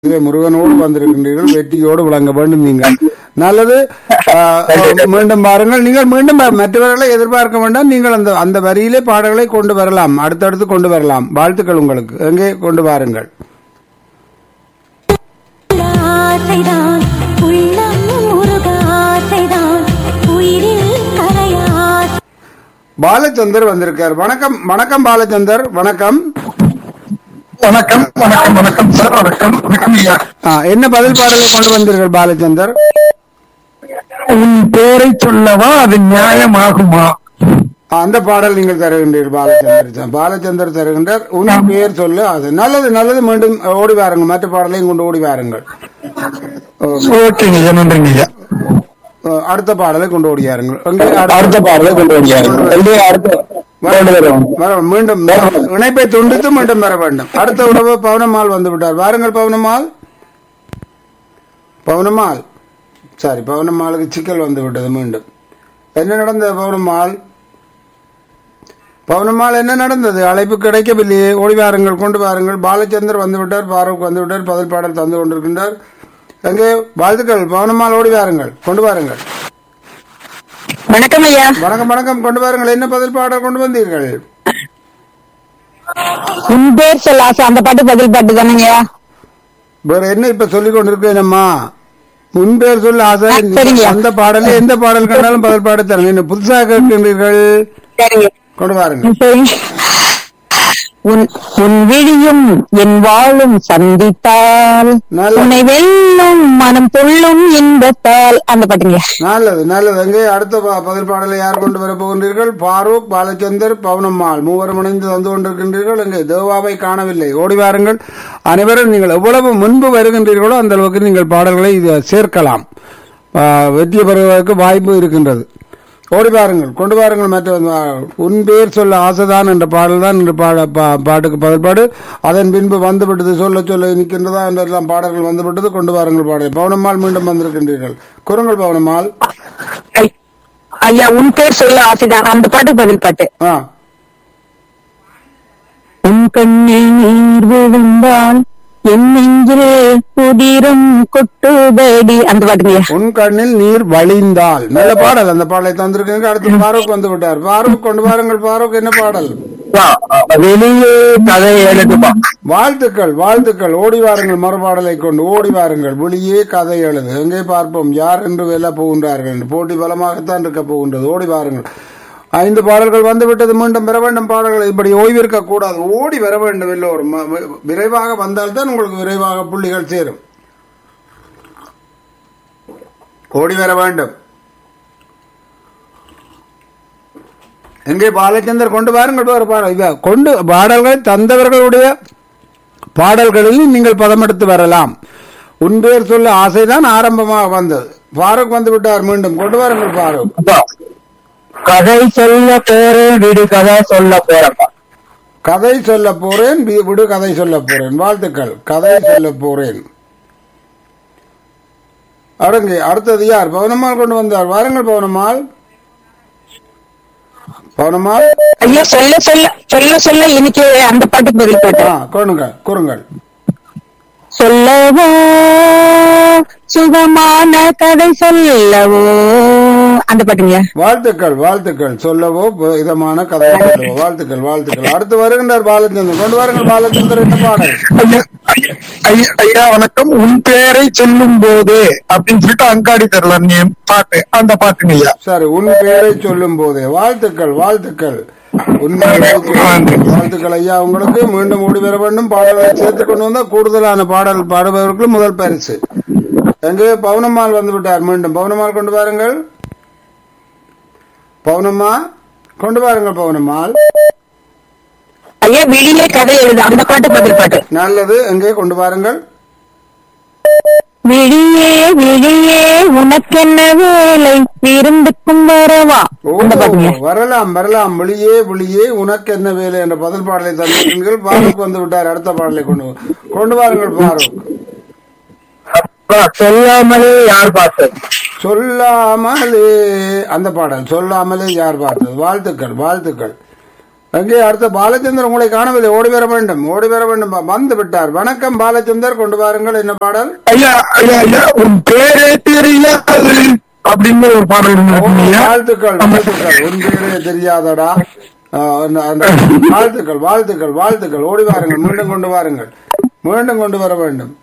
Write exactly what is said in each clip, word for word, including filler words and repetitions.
இதிலே முருகனோடு வந்திருக்கின்றீர்கள், வெற்றியோடு விளங்க வேண்டும். நீங்கள் நல்லது. ஆஹ், மீண்டும் பாருங்கள். நீங்கள் மீண்டும் பா- மற்றவர்களை எதிர்பார்க்க வேண்டாம். நீங்கள் அந்த அந்த வரியிலே பாடல்களை கொண்டு வரலாம், அடுத்தடுத்து கொண்டு வரலாம். வாழ்த்துக்கள் உங்களுக்கு. எங்கே கொண்டு வாருங்கள். ஆசைதான் உள்ளம் முருக ஆசைதான் உயிரில் கரையா பாலச்சந்தர் வந்திருக்கார். வணக்கம் வணக்கம் பாலச்சந்தர், வணக்கம். வணக்கம் வணக்கம் வணக்கம் சார். வணக்கம் வணக்கம் ஐயா. ஆ, என்ன பதில் பாடலை கொண்டு வந்தீர்கள் பாலச்சந்தர்? உன் பேரை சொல்லவா அது நியாயமாகுமா? ஆ, அந்த பாடல் நீங்கள் தருகின்றீர்கள் பாலச்சந்தர். பாலச்சந்தர் தருகின்றார். உன் பெயர் சொல்லு. அது நல்லது நல்லது. மீண்டும் ஓடி வாருங்கள், மற்ற பாடலையும் கொண்டு ஓடி வாருங்கள். ஓகேங்க ஐயா, நன்றிங்க ஐயா. ஆ, அடுத்த பாடலை கொண்டு ஓடியாருங்கள். எங்கே அடுத்த பாடலை கொண்டு வந்தாங்க. அடுத்த வர- மீண்டும் இணைப்பை துண்டித்து மீண்டும் வர வேண்டும். அடுத்த உறவு பவனம்மாள் வந்து விட்டார். வாருங்கள் பவனம்மாள். பவனம்மாள், சரி, பவனம்மாளுக்கு சிக்கல் வந்து விட்டது. மீண்டும் என்ன நடந்தது பவனம்மாள்? பவனம்மாள், என்ன நடந்தது? அழைப்பு கிடைக்கவில்லையே. ஓடி வாருங்கள், கொண்டு வாருங்கள். பாலச்சந்தர் வந்து விட்டார், பாரூக் வந்து விட்டார், பதில் பாடல் தந்து கொண்டிருக்கின்றார். எங்கே வாழ்த்துக்கள் பவனம்மாள், ஓடி வாருங்கள், கொண்டு வாருங்கள். வணக்கம் ஐயா. வணக்கம் வணக்கம், கொண்டு வாருங்கள். என்ன பதில் பாடல் கொண்டு வந்தீர்கள்? உன் பேர் சொல்ல ஆசை, அந்த பாட்டு பதில் பாட்டு தானேங்கய்யா? வேற என்ன இப்ப சொல்லிக் கொண்டிருக்கேனம்மா? முன் பேர் சொல்ல ஆசை. சரிங்க. அந்த பாடல எந்த பாடல் கண்டாலும் பதில் பாட தரேன். என்ன புதுசாக கேட்கின்றீர்கள்? சரிங்க. கொண்டு வாருங்கள். சரி. உன் உன் விழியும் என் வாழும் சந்தித்தால் நல்லது. உன்னை வெல்லும் மனம் துள்ளும் இன்பத்தால், அந்த பாட்டுங்க. நல்லது நல்லது. எங்கே அடுத்த ப- பதில் பாடலை யார் கொண்டு வர போகின்றீர்கள்? பாரூக், பாலச்சந்தர், பவனம்மாள் மூவரும் இணைந்து வந்து கொண்டிருக்கின்றீர்கள். எங்கே தேவாவை காணவில்லை. ஓடி வாருங்கள் அனைவரும். நீங்கள் எவ்வளவு முன்பு வருகின்றீர்களோ அந்த அளவுக்கு நீங்கள் பாடல்களை இது சேர்க்கலாம். ஆ, வெற்றி பெறுவதற்கு வாய்ப்பு இருக்கின்றது. ஓடி பாருங்கள், கொண்டு வாருங்கள். மற்ற ஆ, உன் பேர் சொல்ல ஆசைதான் என்ற பாடல் தான் இந்த பாட பா- பாட்டுக்கு பதில் பாடு. அதன் பின்பு வந்துவிட்டது சொல்ல சொல்ல நிற்கின்றதா என்றெல்லாம் பாடல்கள் வந்துவிட்டது. கொண்டு வாருங்கள் பாடல். பவனம்மாள் மீண்டும் வந்திருக்கின்றீர்கள். குறுங்கள் பவனம்மாள். ஐ- ஐயா, உன் பேர் சொல்ல ஆசைதான், அந்த பாட்டு பதில் பாட்டு. ஆ, உன் கண்ணில் நீர் விழுந்தால் என் நெஞ்சில் குதிரும் கொட்டுதடி, அந்த பாட்டுங்க. உன் கண்ணில் நீர் வழிந்தால். நல்ல பாடல். அந்த பாடலை தந்திருக்கீங்க. அடுத்து பாரூக் வந்து விட்டார். பாரூக், கொண்டு வாருங்கள். பாரூக், என்ன பாடல்? வெளியே கதை எழுதுப்பா. வாழ்த்துக்கள் வாழ்த்துக்கள். ஓடி வாருங்கள், மறுபாடலை கொண்டு ஓடி வாருங்கள். ஒளியே கதை எழுது. எங்கே பார்ப்போம் யார் என்று வெல்ல போகின்றார்கள் என்று. போட்டி பலமாகத்தான் இருக்க போகின்றது. ஓடி வாருங்கள். ஐந்து பாடல்கள் வந்துவிட்டது. மீண்டும் பெற வேண்டும் பாடல்கள். இப்படி ஓய்விருக்க கூடாது. ஓடி வர வேண்டும் எல்லோரும். ம- வி- விரைவாக வந்தால்தான் உங்களுக்கு விரைவாக புள்ளிகள் சேரும். ஓடி வர வேண்டும். எங்கே பாலச்சந்தர், கொண்டு வாருங்கள். வேறு பாடல் இவ கொண்டு பாடல்கள் தந்தவர்களுடைய பாடல்களில் நீங்கள் பதமெடுத்து வரலாம். உன் பேர் சொல்ல ஆசைதான் ஆரம்பமாக வந்தது. பாரூக் வந்து விட்டார். மீண்டும் கொண்டு வாருங்கள் பாரூக். கதை சொல்ல போறேன், விடு கதை சொல்ல போறப்பா. கதை சொல்ல போறேன், வி- விடு கதை சொல்ல போறேன். வாழ்த்துக்கள். கதை சொல்ல போறேன். அடங்கு. அடுத்தது யார்? பவனம்மாள் கொண்டு வந்தார். வாருங்கள் பவனம்மாள். பவனம்மாள், ஐயா, சொல்ல சொல்ல சொல்ல சொல்ல எனக்கு அந்த பாட்டு பதில் பாட்டு. ஆ, கொண்டுங்கள், கூறுங்கள். சொல்லவோ சுகமான கதை சொல்லவோ, அந்த பாட்டுங்க. வாழ்த்துக்கள் வாழ்த்துக்கள். சொல்லவோ ப- இதமான கதை சொல்லவோ. வாழ்த்துக்கள் வாழ்த்துக்கள். அடுத்து வருகின்றார் பாலச்சந்தர். கொண்டு வாருங்கள் பாலச்சந்தர். என்ன பாடல்? ஐயா, ஐயா, ஐயா வணக்கம். உன் பேரை சொல்லும் போது அப்படின்னு சொல்லிட்டு அங்காடி தெரியல நீ பாட்டு, அந்த பாட்டுங்க ஐயா. சரி, உன் பெயரை சொல்லும் போதே. வாழ்த்துக்கள் வாழ்த்துக்கள். உன் பெயரை சொல்லும் வாழ்த்துக்கள் ஐயா உங்களுக்கு. மீண்டும் ஓடி வர வேண்டும். பாடல்களை சேர்த்துக் கொண்டு வந்தால் கூடுதலான பாடல் பாடுபவர்களுக்கு முதல் பரிசு. எங்கே பவுனம்மாள் வந்து விட்டார். மீண்டும் பவுனம்மாள் கொண்டு வாருங்கள். பவுனம்மா, கொண்டு வாருங்கள் பவுனம்மாள். ஐயா, வெளியே கதை எழுது, அந்த பாட்டு பதில் பாட்டு. நல்லது. எங்கே கொண்டு வாருங்கள். விழியே விழியே உனக்கென்ன வேலை, விருந்துக்கும் வரவா, ஓ, அந்த பாட்டுங்க. வரலாம் வரலாம். ஒளியே ஒளியே உனக்கு என்ன வேலை என்ற பதில் பாடலை தந்திருக்கீர்கள். பாரூக் வந்து விட்டார். அடுத்த பாடலை கொண்டு வா- கொண்டு வாருங்கள் பாரூக். அப்பா, சொல்லாமலே யார் பார்த்தது? சொல்லாமலே, அந்த பாடல் சொல்லாமலே யார் பார்த்தது. வாழ்த்துக்கள் வாழ்த்துக்கள். அங்கே அடுத்த பாலச்சந்தர் உங்களை காணவில்லை, ஓடி வர வேண்டும், ஓடி வர வேண்டும், வந்து விட்டார். வணக்கம் பாலச்சந்தர், கொண்டு வாருங்கள். என்ன பாடல்? ஐயா ஐயா ஐயா உன் பேரே தெரியாது அப்படின்னு ஒரு பாடல் இருந்திருக்கு ஐயா. வாழ்த்துக்கள், வாழ்த்துக்கள். உன் பேரே தெரியாதடா. ஆஹ், அந்த- அந்த வாழ்த்துக்கள், வாழ்த்துக்கள், வாழ்த்துக்கள். ஓடி வாருங்கள், மீண்டும் கொண்டு வாருங்கள், மீண்டும் கொண்டு வர வேண்டும்,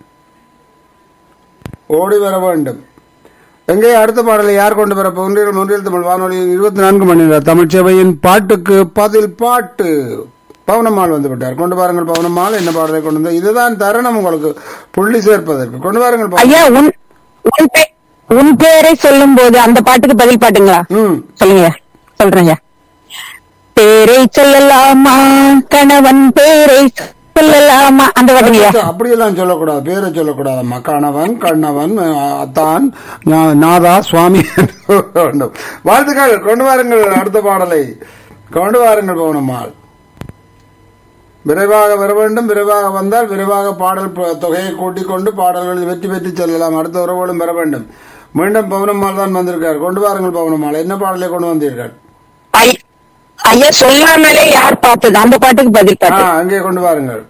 ஓடி வர வேண்டும். எங்கே அடுத்த பாடலை யார் கொண்டு வர போகின்றீர்கள்? ஒன்றில் தமிழ் வானொலியின் இருபத்தி நான்கு மணி நேர தமிழ் சேவையின் பாட்டுக்கு பதில் பாட்டு. பவனம்மாள் வந்து விட்டார், கொண்டு வாருங்கள் பவனம்மாள். என்ன பாடலை கொண்டு வந்த? இதுதான் தருணம் உங்களுக்கு புள்ளி சேர்ப்பதற்கு. கொண்டு வாருங்கள் பவனம். ஐயா உன் உன் பே- உன் பேரை சொல்லும் போது அந்த பாட்டுக்கு பதில் பாட்டுங்களா? ம், சொல்லுங்க, சொல்றேன். பேரை சொல்லலாமா கணவன் பேரை சொல்லலாமா அந்த பாட்டுங்கய்யா. அப்படியெல்லாம் சொல்லக்கூடாது, பேரை சொல்லக்கூடாதம்மா. கணவன், கண்ணவன், அத்தான், நா- நாதா, சுவாமி வேண்டும். வாழ்த்துக்கள், கொண்டு வாருங்கள் அடுத்த பாடலை, கொண்டு வாருங்கள் பவனம்மாள். விரைவாக வர வேண்டும், விரைவாக வந்தால் விரைவாக பாடல் ப- தொகையை கூட்டிக் கொண்டு பாடல்களில் வெற்றி பெற்று செல்லலாம். அடுத்த உறவுகளும் வர வேண்டும். மீண்டும் பவனம்மாள் தான் வந்திருக்கார், கொண்டு வாருங்கள் பவனம்மாள். என்ன பாடலை கொண்டு வந்தீர்கள்? ஐ- ஐயா சொல்லாமலே யார் பார்த்தது அந்த பாட்டுக்கு பதில் ஆ, பாட்டு. அங்கே கொண்டு வாருங்கள்.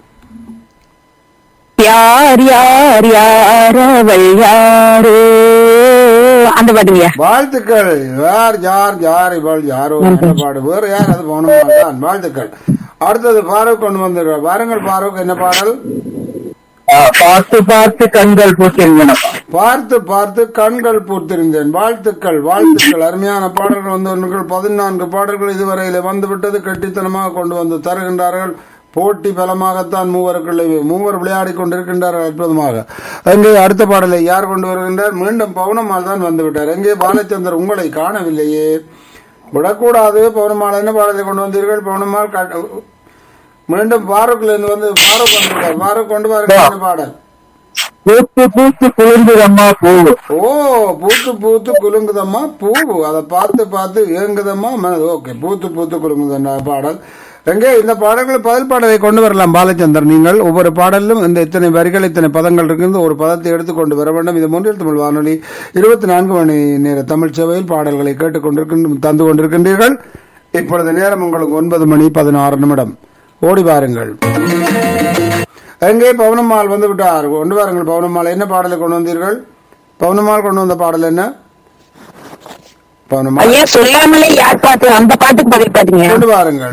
யார் யார் யார் அவள் யாரோ அந்த பாட்டுங்கய்யா. வாழ்த்துக்கள். யார் யார் யார் இவள் யாரோ நல்ல பாடு. வேறு யார்? அது பவனம்மாள் தான். வாழ்த்துக்கள். அடுத்தது பாரூக் கொண்டு வந்திருக்கிறார். வாருங்கள் பாரூக், என்ன பாடல்? பார்த்து பார்த்து கண்கள் பூத்திருந்தன. பார்த்து பார்த்து கண்கள் பூத்திருந்தேன். வாழ்த்துக்கள், வாழ்த்துக்கள். அருமையான பாடல்கள் வந்து ஒன்றுகள் பதினான்கு பாடல்கள் இதுவரையில வந்துவிட்டது. கெட்டித்தனமாக கொண்டு வந்து தருகின்றார்கள். போட்டி பலமாகத்தான் மூவருக்குள்ளே மூவர் விளையாடி கொண்டிருக்கின்றார்கள் அற்புதமாக. அங்கே அடுத்த பாடலை யார் கொண்டு வருகின்றார்? மீண்டும் பவுனம்மாள் தான் வந்து விட்டார். எங்கே பாலச்சந்தர் உங்களை காணவில்லையே. விடக்கூடாது. பவுனம்மாள் என்ன பாடலை கொண்டு வந்தீர்கள்? பவுனம்மாள் கா- மீண்டும் பாரூக்ல இருந்து வந்து பாரூக் வந்திருக்கார். பாரூக் கொண்டு வாருங்கள் என்ன பாடல்? பூத்து பூத்து குளிர்ந்துதம்மா பூ. ஓ, பூத்து பூத்து குலுங்குதம்மா பூ. அதை பார்த்து பார்த்து ஏங்குதம்மா மனது. ஓகே, பூத்து பூத்து குலுங்குதம்மா பாடல். எங்கே இந்த பாடல்கள் பதில் பாடலை கொண்டு வரலாம் பாலச்சந்தர். நீங்கள் ஒவ்வொரு பாடலிலும் இந்த இத்தனை வரிகள் இத்தனை பதங்கள் இருக்கிறது, ஒரு பதத்தை எடுத்துக் கொண்டு வர வேண்டும். இது மூன்றில் தமிழ் வானொலி இருபத்தி நான்கு மணி நேர தமிழ் சேவையில் பாடல்களை கேட்டுக் கொண்டிருக்கின்ற தந்து கொண்டிருக்கின்றீர்கள். இப்பொழுது நேரம் உங்களுக்கு ஒன்பது மணி பதினாறு நிமிடம். ஓடி வாருங்கள். எங்கே பவுனம்மாள் வந்து விட்டார், கொண்டு வாருங்கள் பவுனம்மாள். என்ன பாடலை கொண்டு வந்தீர்கள்? பவுனம்மாள் கொண்டு வந்த பாடல் என்ன? பவுனம்மாள் ஐயா சொல்லாமலே யார் பாட்டு அந்த பாட்டுக்கு பதில் பாட்டுங்க. கொண்டு வாருங்கள்.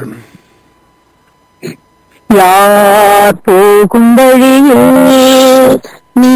யார் போகும் வழியில் நீ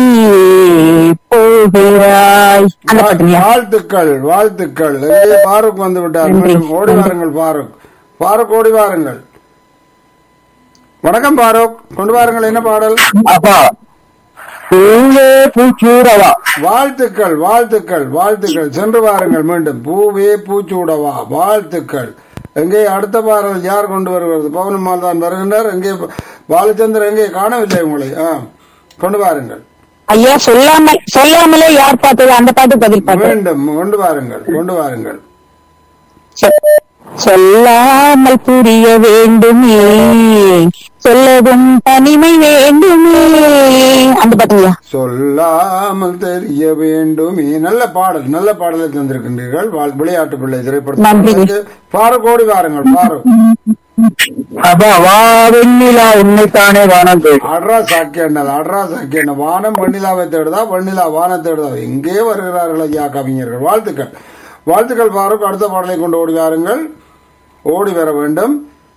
போகிறாய் அந்த பாட்டுங்க. வாழ்த்துக்கள், வாழ்த்துக்கள். எங்கே பாரூக் வந்து விட்டார். மீண்டும் ஓடி வாருங்கள் பாரூக். பாரூக் ஓடி வாருங்கள். வணக்கம் பாரூக், கொண்டு வாருங்கள். என்ன பாடல்? அப்பா பூவே பூச்சூடவா. வாழ்த்துக்கள், வாழ்த்துக்கள், வாழ்த்துக்கள். சென்று வாருங்கள் மீண்டும். பூவே பூச்சூடவா. வாழ்த்துக்கள். எங்கே அடுத்த பாடல் யார் கொண்டு வருகிறது? பவுனம்மாள் தான் வருகின்றார். எங்கே பாலச்சந்தர்? எங்கே காணவில்லை உங்களை. ஆ, கொண்டு வாருங்கள். ஐயா சொல்லாம சொல்லாமலே யார் பார்த்தது அந்த பாட்டுக்கு பதில் பாட்டு. மீண்டும் கொண்டு வாருங்கள், கொண்டு வாருங்கள். சொ- சொல்லாமல் புரிய வேண்டுமே சொல்லவும் தனிமை வேண்டுமே அந்த பாட்டுங்களா. சொல்லாமல் தெரிய வேண்டுமே. நல்ல பாடல், நல்ல பாடலை தந்திருக்கின்றீர்கள். வாழ்- விளையாட்டு பிள்ளை நன்றி. திரைப்படத்தில் பாரூக் ஓடி வாருங்கள். பாரூக் அப்பா வா வெண்ணிலா உன்னைத்தானே வானம் தேடி. அட்ரா சாக்கியண்ணல், அட்ரா சாக்கியண்ண. வானம் வெண்ணிலாவை தேடுதா, வெண்ணிலா வானம் தேடுதா. எங்கே வருகிறார்கள் ஐயா கவிஞர்கள். வாழ்த்துக்கள், வாழ்த்துக்கள் பாரூக். அடுத்த பாடலை கொண்டு ஓடி வாருங்கள். ஓடி வர வேண்டும்.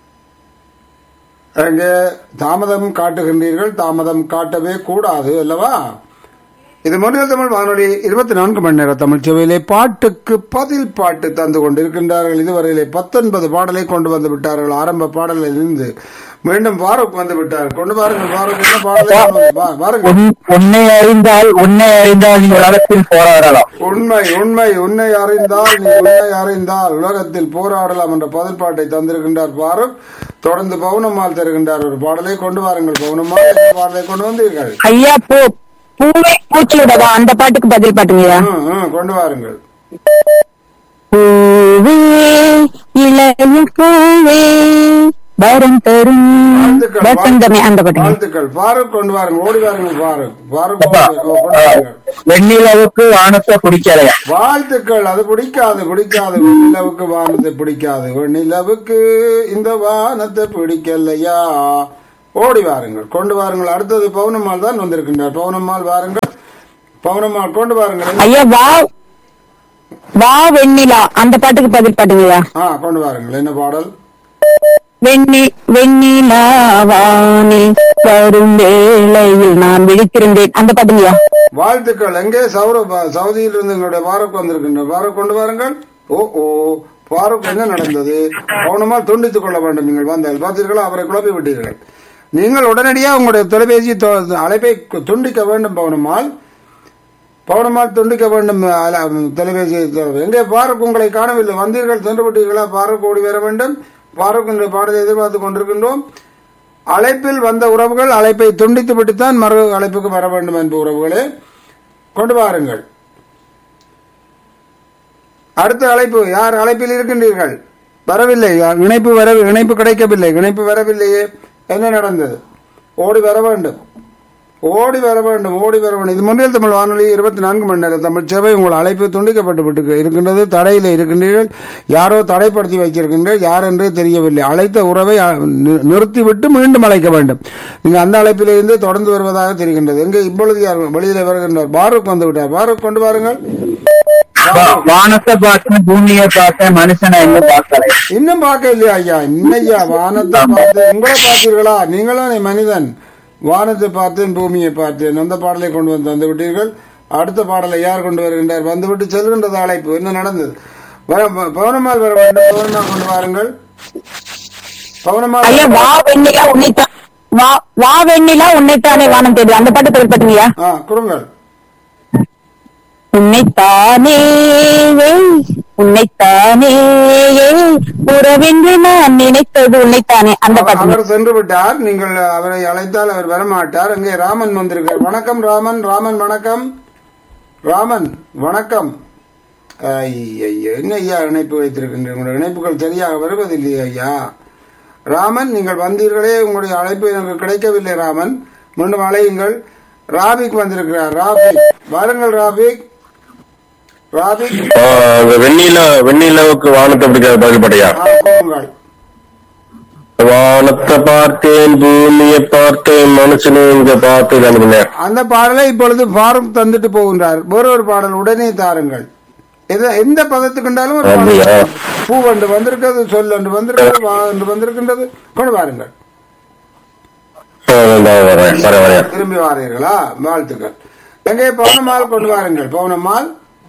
அங்கே தாமதம் காட்டுகின்றீர்கள். தாமதம் காட்டவே கூடாது அல்லவா? இது மொழியில் தமிழ் வானொலி இருபத்தி நான்கு மணி நேர தமிழ் சேவையிலே பாட்டுக்கு பதில் பாட்டு தந்து கொண்டிருக்கின்றார்கள். இதுவரையிலே பத்தொன்பது பாடலை கொண்டு வந்து விட்டார்கள். ஆரம்ப பாடலில் இருந்து மீண்டும் பாரூக் வந்து விட்டார். கொண்டு பாருங்கள் பாரூக், என்ன பாடலை கொண்டு வந்து- வா- வாருங்கள். உன்- உன்னை அறிந்தால் உன்னை அறிந்தால் நீ உலகத்தில் போராடலாம். உண்மை, உண்மை. உன்னை அறிந்தால் நீ உன்னை அறிந்தால் உலகத்தில் போராடலாம் என்ற பதில் பாட்டை தந்திருக்கின்றார் பாரூக். தொடர்ந்து பவுனம்மாள் தருகின்றார் ஒரு பாடலை. கொண்டு வாருங்கள் பவுனம்மாள், என்ன பாடலை கொண்டு வந்தீர்கள்? ஐயா பூ பூவே பூச்சி விடவா அந்த பாட்டுக்கு பதில் பாட்டுங்கய்யா. ம், ம், கொண்டு வாருங்கள். பூவே இளைய பூவே வரம் தரும் வாழ்த்துக்கள், வசந்தமே அந்த பாட்டுங்க. வாழ்த்துக்கள். ஃபாரூக் கொண்டு வாருங்க, ஓடி வாருங்க ஃபாரூக். ஃபாரூக் அப்பா, கொண்டு வாருங்கள். வெண்ணிலவுக்கு வானத்தை பிடிக்கலையா? வாழ்த்துக்கள். அது பிடிக்காது, பிடிக்காது. வெண்ணிலவுக்கு வானத்தை பிடிக்காது. வெண்ணிலவுக்கு இந்த வானத்தை பிடிக்கலையா? ஓடி வாருங்கள், கொண்டு வாருங்கள். அடுத்தது பவுனம்மாள் தான் வந்திருக்கின்றார். பவுனம்மாள் வாருங்கள், பவுனம்மாள் கொண்டு வாருங்கள். ஐயா வா வா வெண்ணிலா அந்த பாட்டுக்கு பதில் பாட்டுங்கய்யா. ஆ, கொண்டு வாருங்கள். என்ன பாடல்? வெண்ணி வெண்ணிலாவானில் வரும் வேளையில் நான் விழித்திருந்தேன் அந்த பாட்டுங்கய்யா. வாழ்த்துக்கள். எங்கே சௌர சவுதியில் இருந்து எங்களுடைய பாரூக் வந்திருக்கின்ற பாரூக் கொண்டு வாருங்கள். ஓ ஓ பாரூக், என்ன நடந்தது? பவுனம்மாள் துண்டித்துக் கொள்ள வேண்டும். நீங்கள் வந்தால் பார்த்தீர்களா, அவரை குழப்பி விட்டீர்கள். நீங்கள் உடனடியாக உங்களுடைய தொலைபேசி தொ- அழைப்பை துண்டிக்க வேண்டும். பவுனம்மாள் பவுனம்மாள் துண்டிக்க வேண்டும் அல- தொலைபேசி. எங்கே பாரூக், உங்களை காணவில்லை. வந்தீர்கள், சென்று விட்டீர்களா? பாரூக் ஓடி வர வேண்டும். பாரூக் என்ற பாடலை எதிர்பார்த்துக் கொண்டிருக்கின்றோம். அழைப்பில் வந்த உறவுகள் அழைப்பை துண்டித்து விட்டுத்தான் மறு அழைப்புக்கு வர வேண்டும் என்ப உறவுகளே, கொண்டு வாருங்கள். அடுத்த அழைப்பு. யார் அழைப்பில் இருக்கின்றீர்கள்? வரவில்லை. இணைப்பு வர இணைப்பு கிடைக்கவில்லை. இணைப்பு வரவில்லையே, என்ன நடந்தது? ஓடி வர வேண்டும், ஓடி வர வேண்டும், ஓடி வர வேண்டும். இது முன்னில் தமிழ் வானொலி இருபத்தி நான்கு மணி நேர தமிழ் சேவை. உங்கள் அழைப்பு துண்டிக்கப்பட்டு விட்டு இருக்கின்றது. தடையில் இருக்கின்றீர்கள். யாரோ தடைப்படுத்தி வைத்திருக்கின்றீர்கள். யார் என்றே தெரியவில்லை. அழைத்த உறவை நி- நிறுத்திவிட்டு மீண்டும் அழைக்க வேண்டும். நீங்க அந்த அழைப்பிலிருந்து தொடர்ந்து வருவதாக தெரிகின்றது. எங்கே இப்பொழுது யார் வெளியில வருகின்றார்? பாரூக் வந்து விட்டார். பாரூக் கொண்டு வாருங்கள். வா- வானத்தை பார்த்தேன், பூமியை பார்த்தேன், மனுஷனை எங்க பார்க்கல. இன்னும் பார்க்க இல்லையா ஐயா? இன்னையா வானத்தை பார்த்து உங்களை பார்த்தீர்களா? நீங்களும் மனிதன். வானத்தை பார்த்தேன், பூமியை பார்த்தேன். அந்த பாடலை கொண்டு வந்து தந்து விட்டீர்கள். அடுத்த பாடலை யார் கொண்டு வருகின்றார்? வந்துவிட்டு செல்கின்றது அழைப்பு. என்ன நடந்தது? வர- பவுனம்மாள் வர வேண்டும். பவுனம்மாள் கொண்டு வாருங்கள். பவுனம்மாள் ஐயா வா வெண்ணிலா உன்னைத்தான் வா வா வெண்ணிலா உன்னைத்தானே வானம் தேடு அந்த பாட்டு பதில் பாட்டுங்கய்யா. ஆ, குறுங்கள். உன்னைத்தானே ஏய், உன்னைத்தானே ஏய், உறவென்று நான் நினைத்தது உன்னைத்தானே அந்த பாட்டு. அவர் சென்று விட்டார். நீங்கள் அவரை அழைத்தால் அவர் வரமாட்டார். அங்கே ராமன் வந்திருக்கார். வணக்கம் ராமன். ராமன் வணக்கம். ராமன் வணக்கம். ஐயா, என்ன ஐயா இணைப்பு வைத்திருக்கின்ற உங்களுடைய இணைப்புகள் சரியாக வருவதில்லை ஐயா. ராமன், நீங்கள் வந்தீர்களே, உங்களுடைய அழைப்பு எனக்கு கிடைக்கவில்லை. ராமன், மீண்டும் அழையுங்கள். ராபிக் வந்திருக்கிறார். ராபிக் வாருங்கள். ராபிக் ராபிக் வெண்ணில வெண்ணிலவுக்கு வானத்தை பிடிக்காத பதில் படையா? ஆ, போங்கள். வானத்தை பார்த்தேன், பூமியை பார்த்தேன், மனுஷனும் இங்க பார்த்து அனுப்பினேன். அந்த பாடலை இப்பொழுது பாரூக் தந்துட்டு போகின்றார். வேறொரு பாடல் உடனே தாருங்கள். எத- எந்த பதத்துக்கு இருந்தாலும் ஒரு பாடல். அப்படியா? பூ என்று வந்திருக்கிறது, சொல் என்று வந்திருக்கிறது, வா என்று வந்திருக்கின்றது. கொண்டு வாருங்கள். வரேன் வரேன் வரேன். திரும்பி வாரீர்களா? வாழ்த்துக்கள். எங்கே பவுனம்மாள் கொண்டு வாருங்கள். பவுனம்மாள்.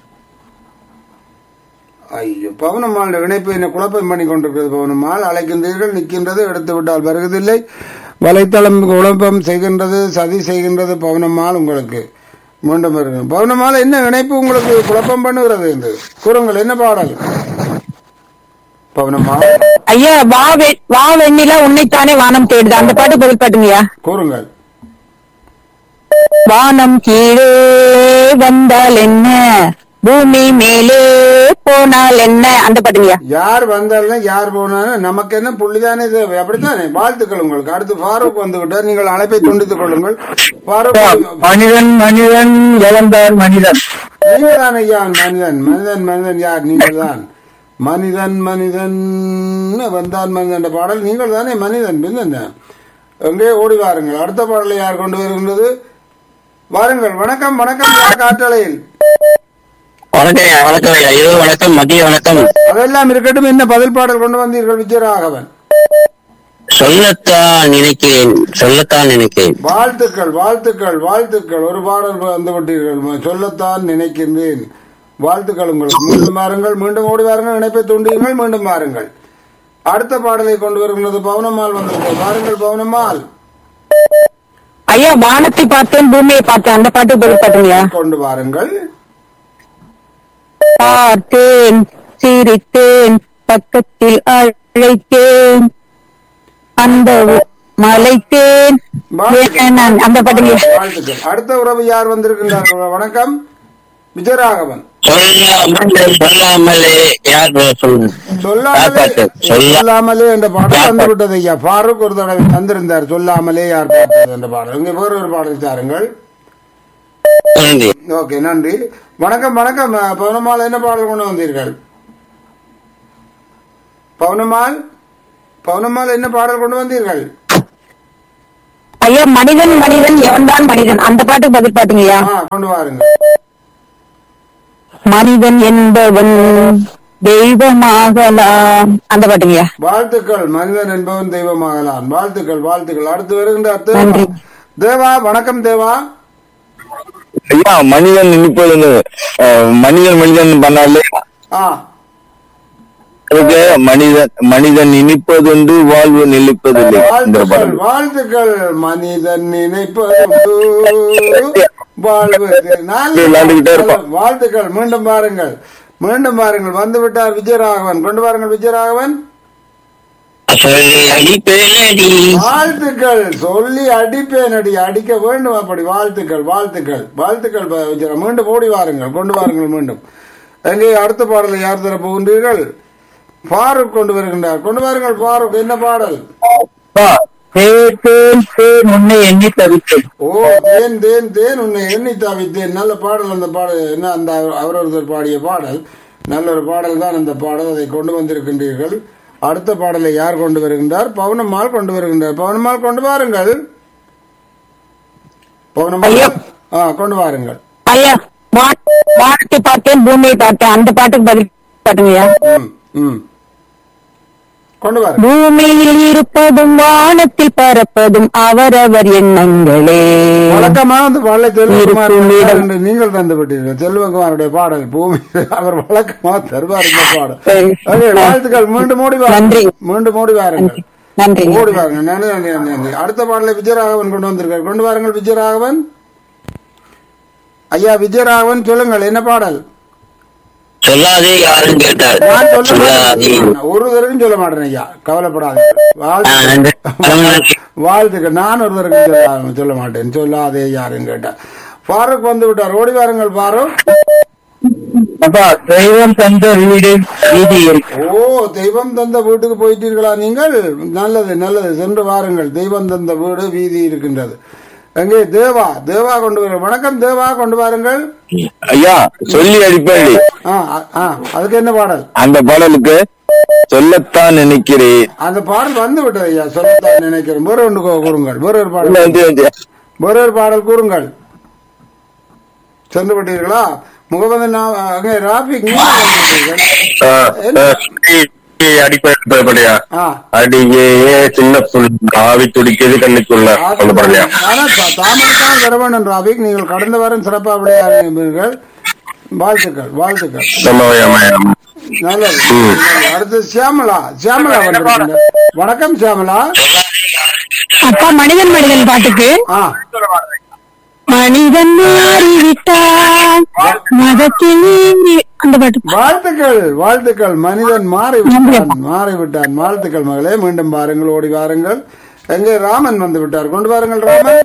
ஐயோ, பவுனம்மாள் இணைப்பு என்ன குழப்பம் பண்ணி கொண்டிருக்கிறது. பவுனம்மாள் அழைக்கின்றீர்கள், நிற்கின்றது, எடுத்து விட்டால் வருவதில்லை. வலைத்தளம் குழப்பம் செய்கின்றது, சதி செய்கின்றது. பவுனம்மாள் உங்களுக்கு மீண்டும் வருகிறேன். பவுனம்மாள், என்ன இணைப்பு உங்களுக்கு குழப்பம் பண்ணுகிறது என்று கூறுங்கள். என்ன பாடல்? பவுனம்மாள் ஐயா வா வெ- வா வெண்ணிலா உன்னைத்தானே வானம் தேடுது அந்த பாட்டு பதில் பாட்டுங்கய்யா. கூறுங்கள். வானம் கீழே வந்தால் என்ன, பூமி மேலே போனால் என்ன அந்த பாட்டுங்கய்யா. யார் வந்தாலும் யார் போனாலும் நமக்கு என்ன புள்ளிதானே தேவை. அப்படித்தானே? வாழ்த்துக்கள் உங்களுக்கு. அடுத்து ஃபாரூக் வந்து விட்டார். நீங்கள் அழைப்பை துண்டித்துக் கொள்ளுங்கள். ஃபாரூக், மனிதன் மனிதன் இழந்தார் மனிதன். நீங்கள் தான் ஐயா மனிதன். மனிதன் மனிதன் யார்? நீங்கள் தான். மனிதன் மனிதன் வந்தான் மனிதன் என்ற பாடல் நீங்கள் தானே. மனிதன் பின்ன எங்கே ஓடி வாருங்கள். அடுத்த பாடலை யார் கொண்டு வருகின்றது? வாருங்கள். வணக்கம் வணக்கம். யார் காற்றலையில்? வணக்கம் வணக்கம் ஐயா. இரவு வணக்கம், மதிய வணக்கம். அதெல்லாம் இருக்கட்டும். என்ன பதில் பாடல் கொண்டு வந்தீர்கள் விஜயராகவன்? சொல்லத்தான் நினைக்கிறேன், சொல்லத்தான் நினைக்கிறேன். வாழ்த்துக்கள் வாழ்த்துக்கள் வாழ்த்துக்கள். ஒரு பாடல் வந்து விட்டீர்கள். சொல்லத்தான் நினைக்கின்றேன். வாழ்த்துக்கள் உங்களுக்கு. மீண்டும் வாருங்கள். மீண்டும் ஓடி வாருங்கள். இணைப்பை தூண்டியுங்கள். மீண்டும் வாருங்கள். அடுத்த பாடலை கொண்டு வருகிறது. பவுனம்மாள் வந்திருக்கிறது. வாருங்கள் பவுனம்மாள். ஐயா வானத்தை பார்த்தேன், பூமியை பார்த்தேன் அந்த பாட்டு பதில் பாட்டுங்கய்யா. கொண்டு வாருங்கள். பார்த்தேன், சிரித்தேன், பக்கத்தில் அழைத்தேன், அந்த உ- மலைத்தேன் வேணான் அந்த பாட்டுங்கய்யா. வாழ்த்துக்கள். அடுத்த உறவு யார் வந்திருக்கின்றார்கள்? வணக்கம் விஜயராகவன். சொல்லாமல் சொல்லாமலே யார் சொல்லுங்க சொல்லாமலே சொல்லாமலே என்ற பாடல் வந்து விட்டது ஐயா. ஃபாரூக் ஒரு தடவை தந்திருந்தார். சொல்லாமலே யார் பார்த்தது என்ற பாடல். இங்கே வேறு ஒரு பாடல் தாருங்கள். ஓகே, நன்றி. வணக்கம் வணக்கம். பவுனம்மாள் என்ன பாடல் கொண்டு வந்தீர்கள்? பவுனம்மாள் பவுனம்மாள் என்ன பாடல் கொண்டு வந்தீர்கள்? ஐயா, மனிதன் மனிதன் எவன்தான் மனிதன் அந்த பாட்டுக்கு பதில் பாட்டுங்கய்யா. கொண்டு வாருங்க. மனிதன் என்பவன் தெய்வமாகலாம் அந்த பாட்டுங்கய்யா. வாழ்த்துக்கள். மனிதன் என்பவன் தெய்வமாகலாம். வாழ்த்துக்கள் வாழ்த்துக்கள். அடுத்து வருகின்ற தேவா. வணக்கம் தேவா. ஐயா, மனிதன் நினைப்பது மனிதன் மனிதன் பண்ணாலே மனிதன் மனிதன் நினைப்பதுண்டு வாழ்வு நிலைப்பதில்லை. வாழ்த்துக்கள். மனிதன் நினைப்பதுண்டு வாழ்வு. வாழ்த்துக்கள். மீண்டும் பாருங்கள் மீண்டும் பாருங்கள். வந்து விட்டார் விஜயராகவன். கொண்டு பாருங்கள் விஜயராகவன். வாழ்த்துக்கள். சொல்லி அடிப்பேன் அடி அடிக்க வேண்டும் அப்படி. வாழ்த்துக்கள் வாழ்த்துக்கள் வாழ்த்துக்கள். மீண்டும் ஓடி வாருங்கள். கொண்டு வாருங்கள் மீண்டும். எங்கே அடுத்த பாடலை யார் தர போகின்றீர்கள்? ஃபாரூக் கொண்டு வருகின்றார். கொண்டு வாருங்கள் ஃபாரூக். என்ன பாடல்? உன்னை எண்ணி தவித்தேன். ஓ, தேன் தேன் தேன் உன்னை எண்ணி தவித்தேன். நல்ல பாடல். அந்த பாடல் என்ன? அந்த அவரொருத்தர் பாடிய பாடல். நல்ல ஒரு பாடல் தான் அந்த பாடல். அதை கொண்டு வந்திருக்கின்றீர்கள். அடுத்த பாடலை யார் கொண்டு வருகின்றார்? பவுனம்மாள் கொண்டு வருகின்றார். பவுனம்மாள் கொண்டு வாருங்கள். பவுனம்மாள் கொண்டு வாருங்கள். ஐயா, வானத்தை பார்த்தேன் பூமியை பார்த்தேன் அந்த பாட்டுக்கு பதில் பாட்டுங்கய்யா. கொண்டு வாருங்கள். பூமியில் இருப்பதும் வானத்தில் பறப்பதும் அவரவர் எண்ணங்களே. வழக்கமாக அந்த பாடலை செல்வகுமார் நீங்கள் தந்து விட்டீர்கள். செல்வகுமாருடைய பாடல் பூமி அவர் வழக்கமாக தருவார் இந்த பாடல். வாழ்த்துக்கள். மீண்டும் மூடி வாருங்கள். மீண்டும் மூடி வாருங்கள். நன்றி. மூடி வாருங்கள். நன்றி நன்றி நன்றி. அடுத்த பாடலை விஜயராகவன் கொண்டு வந்திருக்கார். கொண்டு வாருங்கள் விஜயராகவன். ஐயா விஜயராகவன் சொல்லுங்கள். என்ன பாடல்? சொல்லாதே யாரும் கேட்டார். ஒரு தடவையும் சொல்ல மாட்டேன் ஐயா, கவலைப்படாது. வாழ்த்துக்கள். நான் ஒரு தடவையும் சொல்ல மாட்டேன். சொல்லாதே யாரும் கேட்டார். ஃபாரூக் வந்து விட்டார். ஓடி வாருங்கள் ஃபாரூக். தெய்வம் தந்த வீடு வீதியில். ஓ, தெய்வம் தந்த வீட்டுக்கு போயிட்டீர்களா நீங்கள்? நல்லது நல்லது. சென்று வாருங்கள். தெய்வம் தந்த வீடு வீதி இருக்கின்றது. எங்கே தேவா? தேவா கொண்டு வர. வணக்கம் தேவா, கொண்டு வாருங்கள். ஐயா, சொல்லி அடிப்படி. அதுக்கு என்ன பாடல்? அந்த பாடலுக்கு சொல்லத்தான் நினைக்கிறேன். அந்த பாடல் வந்து விட்டது ஐயா. சொல்லத்தான் நினைக்கிறேன். வேற ஒன்று கூறுங்கள். வேற ஒரு பாடல். வேற ஒரு பாடல் கூறுங்கள். சென்று விட்டீர்களா? முகமது ராபிக் அடிப்படையா அடியே சின்ன புல் ஆவி துடிக்கிறது கண்ணுக்குள்ள. தாமரைத்தான் வர வேண்டும் ராபிக். நீங்கள் கடந்த வாரம் சிறப்பாக விளையாடுங்கள். வாழ்த்துக்கள் வாழ்த்துக்கள். நல்லது. அடுத்து சியாமலா. சியாமலா வந்து. வணக்கம் சியாமலா. அப்பா, மனிதன் மனிதன் பாட்டுக்கு மனிதன் மாறிவிட்டான் மதத்தில் அந்த பாட்டு. வாழ்த்துக்கள் வாழ்த்துக்கள். மனிதன் மாறிவிட்டான் மாறிவிட்டான். வாழ்த்துக்கள் மகளே. மீண்டும் பாருங்கள். ஓடி வாருங்கள். எங்கே ராமன் வந்து விட்டார். கொண்டு வாருங்கள் ராமன்.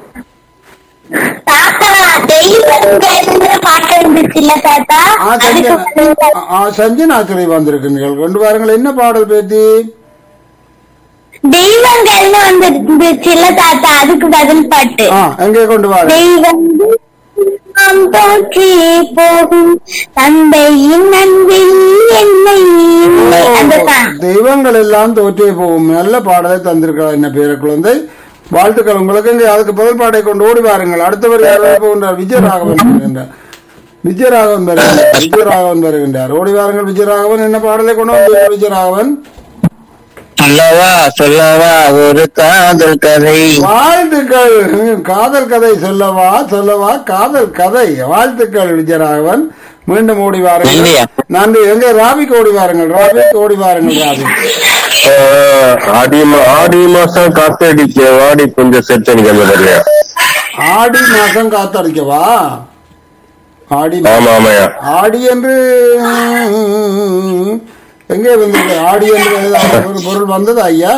சஞ்சனாச்சரி வந்திருக்கிறீர்கள். கொண்டு வாருங்கள். என்ன பாடல் பேத்தி? தெய்வங்கள்னு வந்துருச்சுல தாத்தா, அதுக்கு பதில் பாட்டு. எங்கே கொண்டு வா. தெய்வம் தோற்றே போகும் தந்தையின் அன்பில் என்னை. தெய்வங்கள் எல்லாம் தோற்றே போகும். நல்ல பாடலை தந்திருக்கிறார் என்ன பேர குழந்தை. வாழ்த்துக்கள் உங்களுக்கு. இங்கே அதுக்கு பதில் பாட்டை கொண்டு ஓடி வாருங்கள். அடுத்தவர் யாராவது போகின்றார்? விஜயராகவன் வருகின்றார். விஜயராகவன் வருகின்றார். விஜயராகவன் வருகின்றார். ஓடி வாருங்கள் விஜயராகவன். என்ன பாடலை கொண்டு வந்து விஜயராகவன்? சொல்லவா சொல்லவா ஒரு காதல் கதை. வாழ்த்துக்கள். காதல் கதை சொல்லவா சொல்லவா காதல் கதை. வாழ்த்துக்கள் விஜயராகவன். மீண்டும் ஓடி வாருங்கள். நன்றி. எங்க ராபிக் ஓடி வாருங்கள். ராபிக் ஓடி வாருங்கள். ராபிக். ஆடி ஆடி மாசம் காத்தடிக்க வாடி கொஞ்சம் செத்தடிக்க. ஆடி மாசம் காத்தடிக்கவா? ஆடி. ஆமா ஆமாயா. ஆடி என்று எங்கே வந்து ஆடி என்று ஏதாவது ஒரு பொருள் வந்தது ஐயா?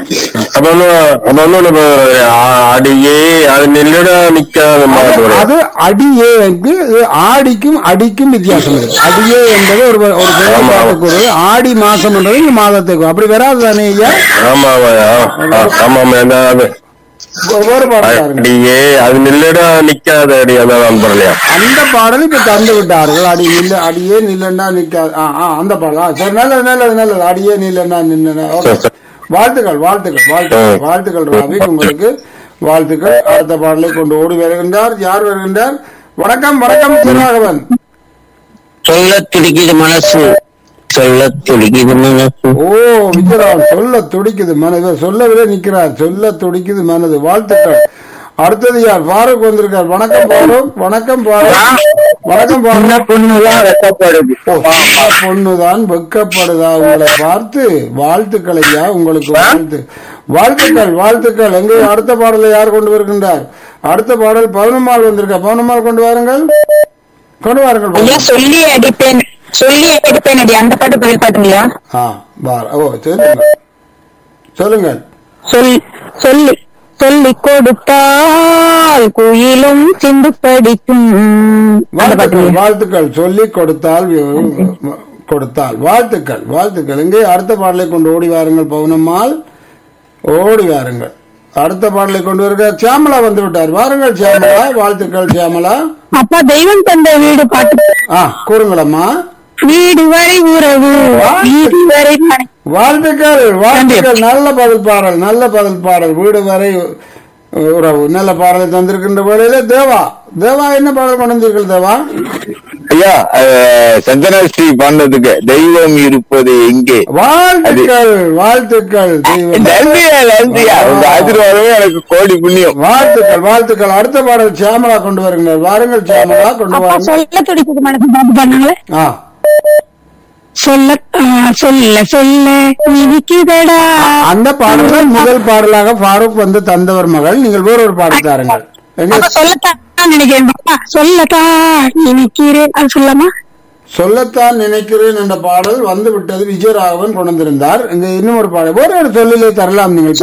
அடியே அது நெல்லட நிக்காத அது அடியே ஆடிக்கும் அடிக்கும் வித்தியாசம் இருக்கு. அடியே என்பது ஒரு ஒரு பெரிய ஆடி மாசம் என்றது இந்த மாதத்துக்கு அப்படி வராது தானே ஐயா? ஆமா ஆமா அடியே அது நெல்லட நிக்காத அடி அதான் பண்ணலையா? அந்த பாடல் இப்ப தந்து விட்டார்கள். அடி நில்ல அடியே நில்லன்னா நிக்காது. அந்த பாடல் சரி, நல்லது நல்லது நல்லது. அடியே நில்லன்னா நின்ன. வாழ்த்துக்கள் வாழ்த்துக்கள் வாழ்த்துக்கள் வாழ்த்துக்கள் ராவி, உங்களுக்கு வாழ்த்துக்கள். அடுத்த பாடலை கொண்டு ஓடி வருகின்றார். யார் வருகின்றார்? வணக்கம் வணக்கம் திருநாகவன். சொல்ல துடிக்குது மனசு, சொல்ல துடிக்குது மனசு. ஓ விஜயராவன், சொல்ல துடிக்குது மனது. சொல்லவில்லை நிக்கிறார். சொல்ல துடிக்குது மனது. வாழ்த்துக்கள். அடுத்தது யார்? பாரூக் வந்திருக்கார். வணக்கம் பாரூக். வணக்கம் பாரூக். வணக்கம் பாரூக். பொண்ணுதான் வெக்கப்படுது. பொண்ணுதான் வெக்கப்படுதா உங்களை பார்த்து? வாழ்த்துக்கள் ஐயா, உங்களுக்கு வாழ்த்து வாழ்த்துக்கள் வாழ்த்துக்கள். எங்கே அடுத்த பாடலை யார் கொண்டு வருகின்றார்? அடுத்த பாடல் பவுனம்மாள் வந்திருக்கா. பவுனம்மாள் கொண்டு வாருங்கள், கொண்டு வாருங்கள். சொல்லி அடிப்பேன் சொல்லி அடிப்பேன் அடி அந்த பாட்டு பதில் பாட்டுங்களா? ஓ சொல்லுங்க சொல்லுங்கள். சொல் சொல்லி சொல்லி கொடுத்தால் குயிலும் சிந்து படிக்கும். வாழ்த்துக்கள். சொல்லி கொடுத்தால் கொடுத்தால் வாழ்த்துக்கள் வாழ்த்துக்கள். இங்கே அடுத்த பாடலை கொண்டு ஓடி வாருங்கள் பவுனம்மாள், ஓடி வாருங்கள். அடுத்த பாடலை கொண்டு வருக. சியாமலா வந்து விட்டார். வாருங்கள் சியாமலா. வாழ்த்துக்கள் சியாமலா. அப்பா தெய்வம் தந்த வீடு பாட்டு ஆ கூறுங்களம்மா. வீடு வரை உறவு வீடு வரை வாழ்த்துக்கள் வாழ்த்துக்கள். நல்ல பதில் பாடல், நல்ல பதில் பாடல். வீடு வரை உறவு நல்ல பாடலை தந்திருக்கின்ற வேளையில தேவா தேவா என்ன பாடல் கொண்டு வந்தீர்கள் தேவா? ஐயா சந்தனஸ்ரீ பாண்டதுக்கு தெய்வம் இருப்பது எங்கே. வாழ்த்துக்கள் வாழ்த்துக்கள். ஆசீர்வாதமே எனக்கு கோடி புண்ணியம். வாழ்த்துக்கள் வாழ்த்துக்கள். அடுத்த பாடல் சியாமலா கொண்டு வருகிறார். வாருங்கள் சியாமலா கொண்டு வாருங்கள். சொல்ல துடிக்குது மனசு பாட்டு பண்ணாங்களே. ஆ சொல்ல சொல்ல சொல்ல நினைக்குதடா. அந்த பாடல்கள் முதல் பாடலாக பாரூக் வந்து தந்தவர் மகள். நீங்கள் வேற ஒரு பாடல் தாருங்கள். சொல்லத்தான் நினைக்கிறேன் சொல்லத்தான் நினைக்கிறேன் அது சொல்லாமா? சொல்லத்தான் நினைக்கிறேன் என்ற பாடல் வந்து விட்டது. விஜயராகவன் கொண்டு வந்திருந்தார். இங்க இன்னும் ஒரு பாடல் வேற ஒரு சொல்லிலே தரலாம். நீங்கள்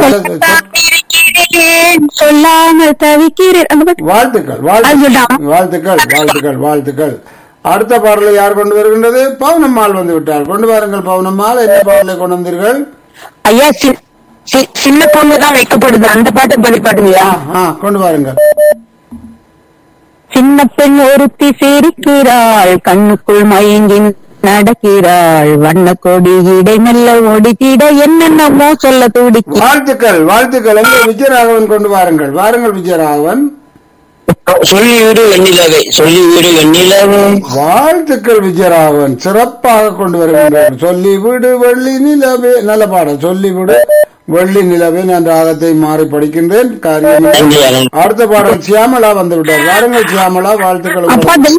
சொல்லாமல் தவிக்கிறேன். வாழ்த்துக்கள் வாழ்த்துக்கள் வாழ்த்துக்கள் வாழ்த்துக்கள். அடுத்த பாடலை யார் கொண்டு வருகின்றது? பவுனம்மாள் வந்து விட்டார். கொண்டு வாருங்கள் பவுனம்மாள். என்ன பாடலை கொண்டு வந்தீர்கள்? ஐயா சின்ன பொண்ணுதான் வைக்கப்படுது அந்த பாட்டு பதில் பாட்டுங்களா? கொண்டு வாருங்கள். சின்ன பெண் ஒருத்தி சிரிக்கிறாள், கண்ணுக்குள் மயங்கி நடக்கிறாள், வண்ண கொடி இடை மெல்ல ஓடித்திட என்னென்னமோ சொல்ல துடிக்கும். வாழ்த்துக்கள் வாழ்த்துக்கள். எங்கே விஜயராகவன் கொண்டு வாருங்கள். வாருங்கள் விஜயராகவன். சொல்லி வீடு வெண்ணிலவே சொல்லி வீடு வெண்ணிலவே. வாழ்த்துக்கள் விஜயராகவன், சிறப்பாக கொண்டு வருகின்றார். சொல்லி வீடு வெள்ளி நிலவே. நல்ல பாடல். சொல்லி வீடு வெள்ளி நிலவே. நான் ராகத்தை மாறி படிக்கின்றேன். அடுத்த பாடல் சியாமலா வந்து விட்டார். வாருங்கள் சியாமலா. வாழ்த்துக்கள்.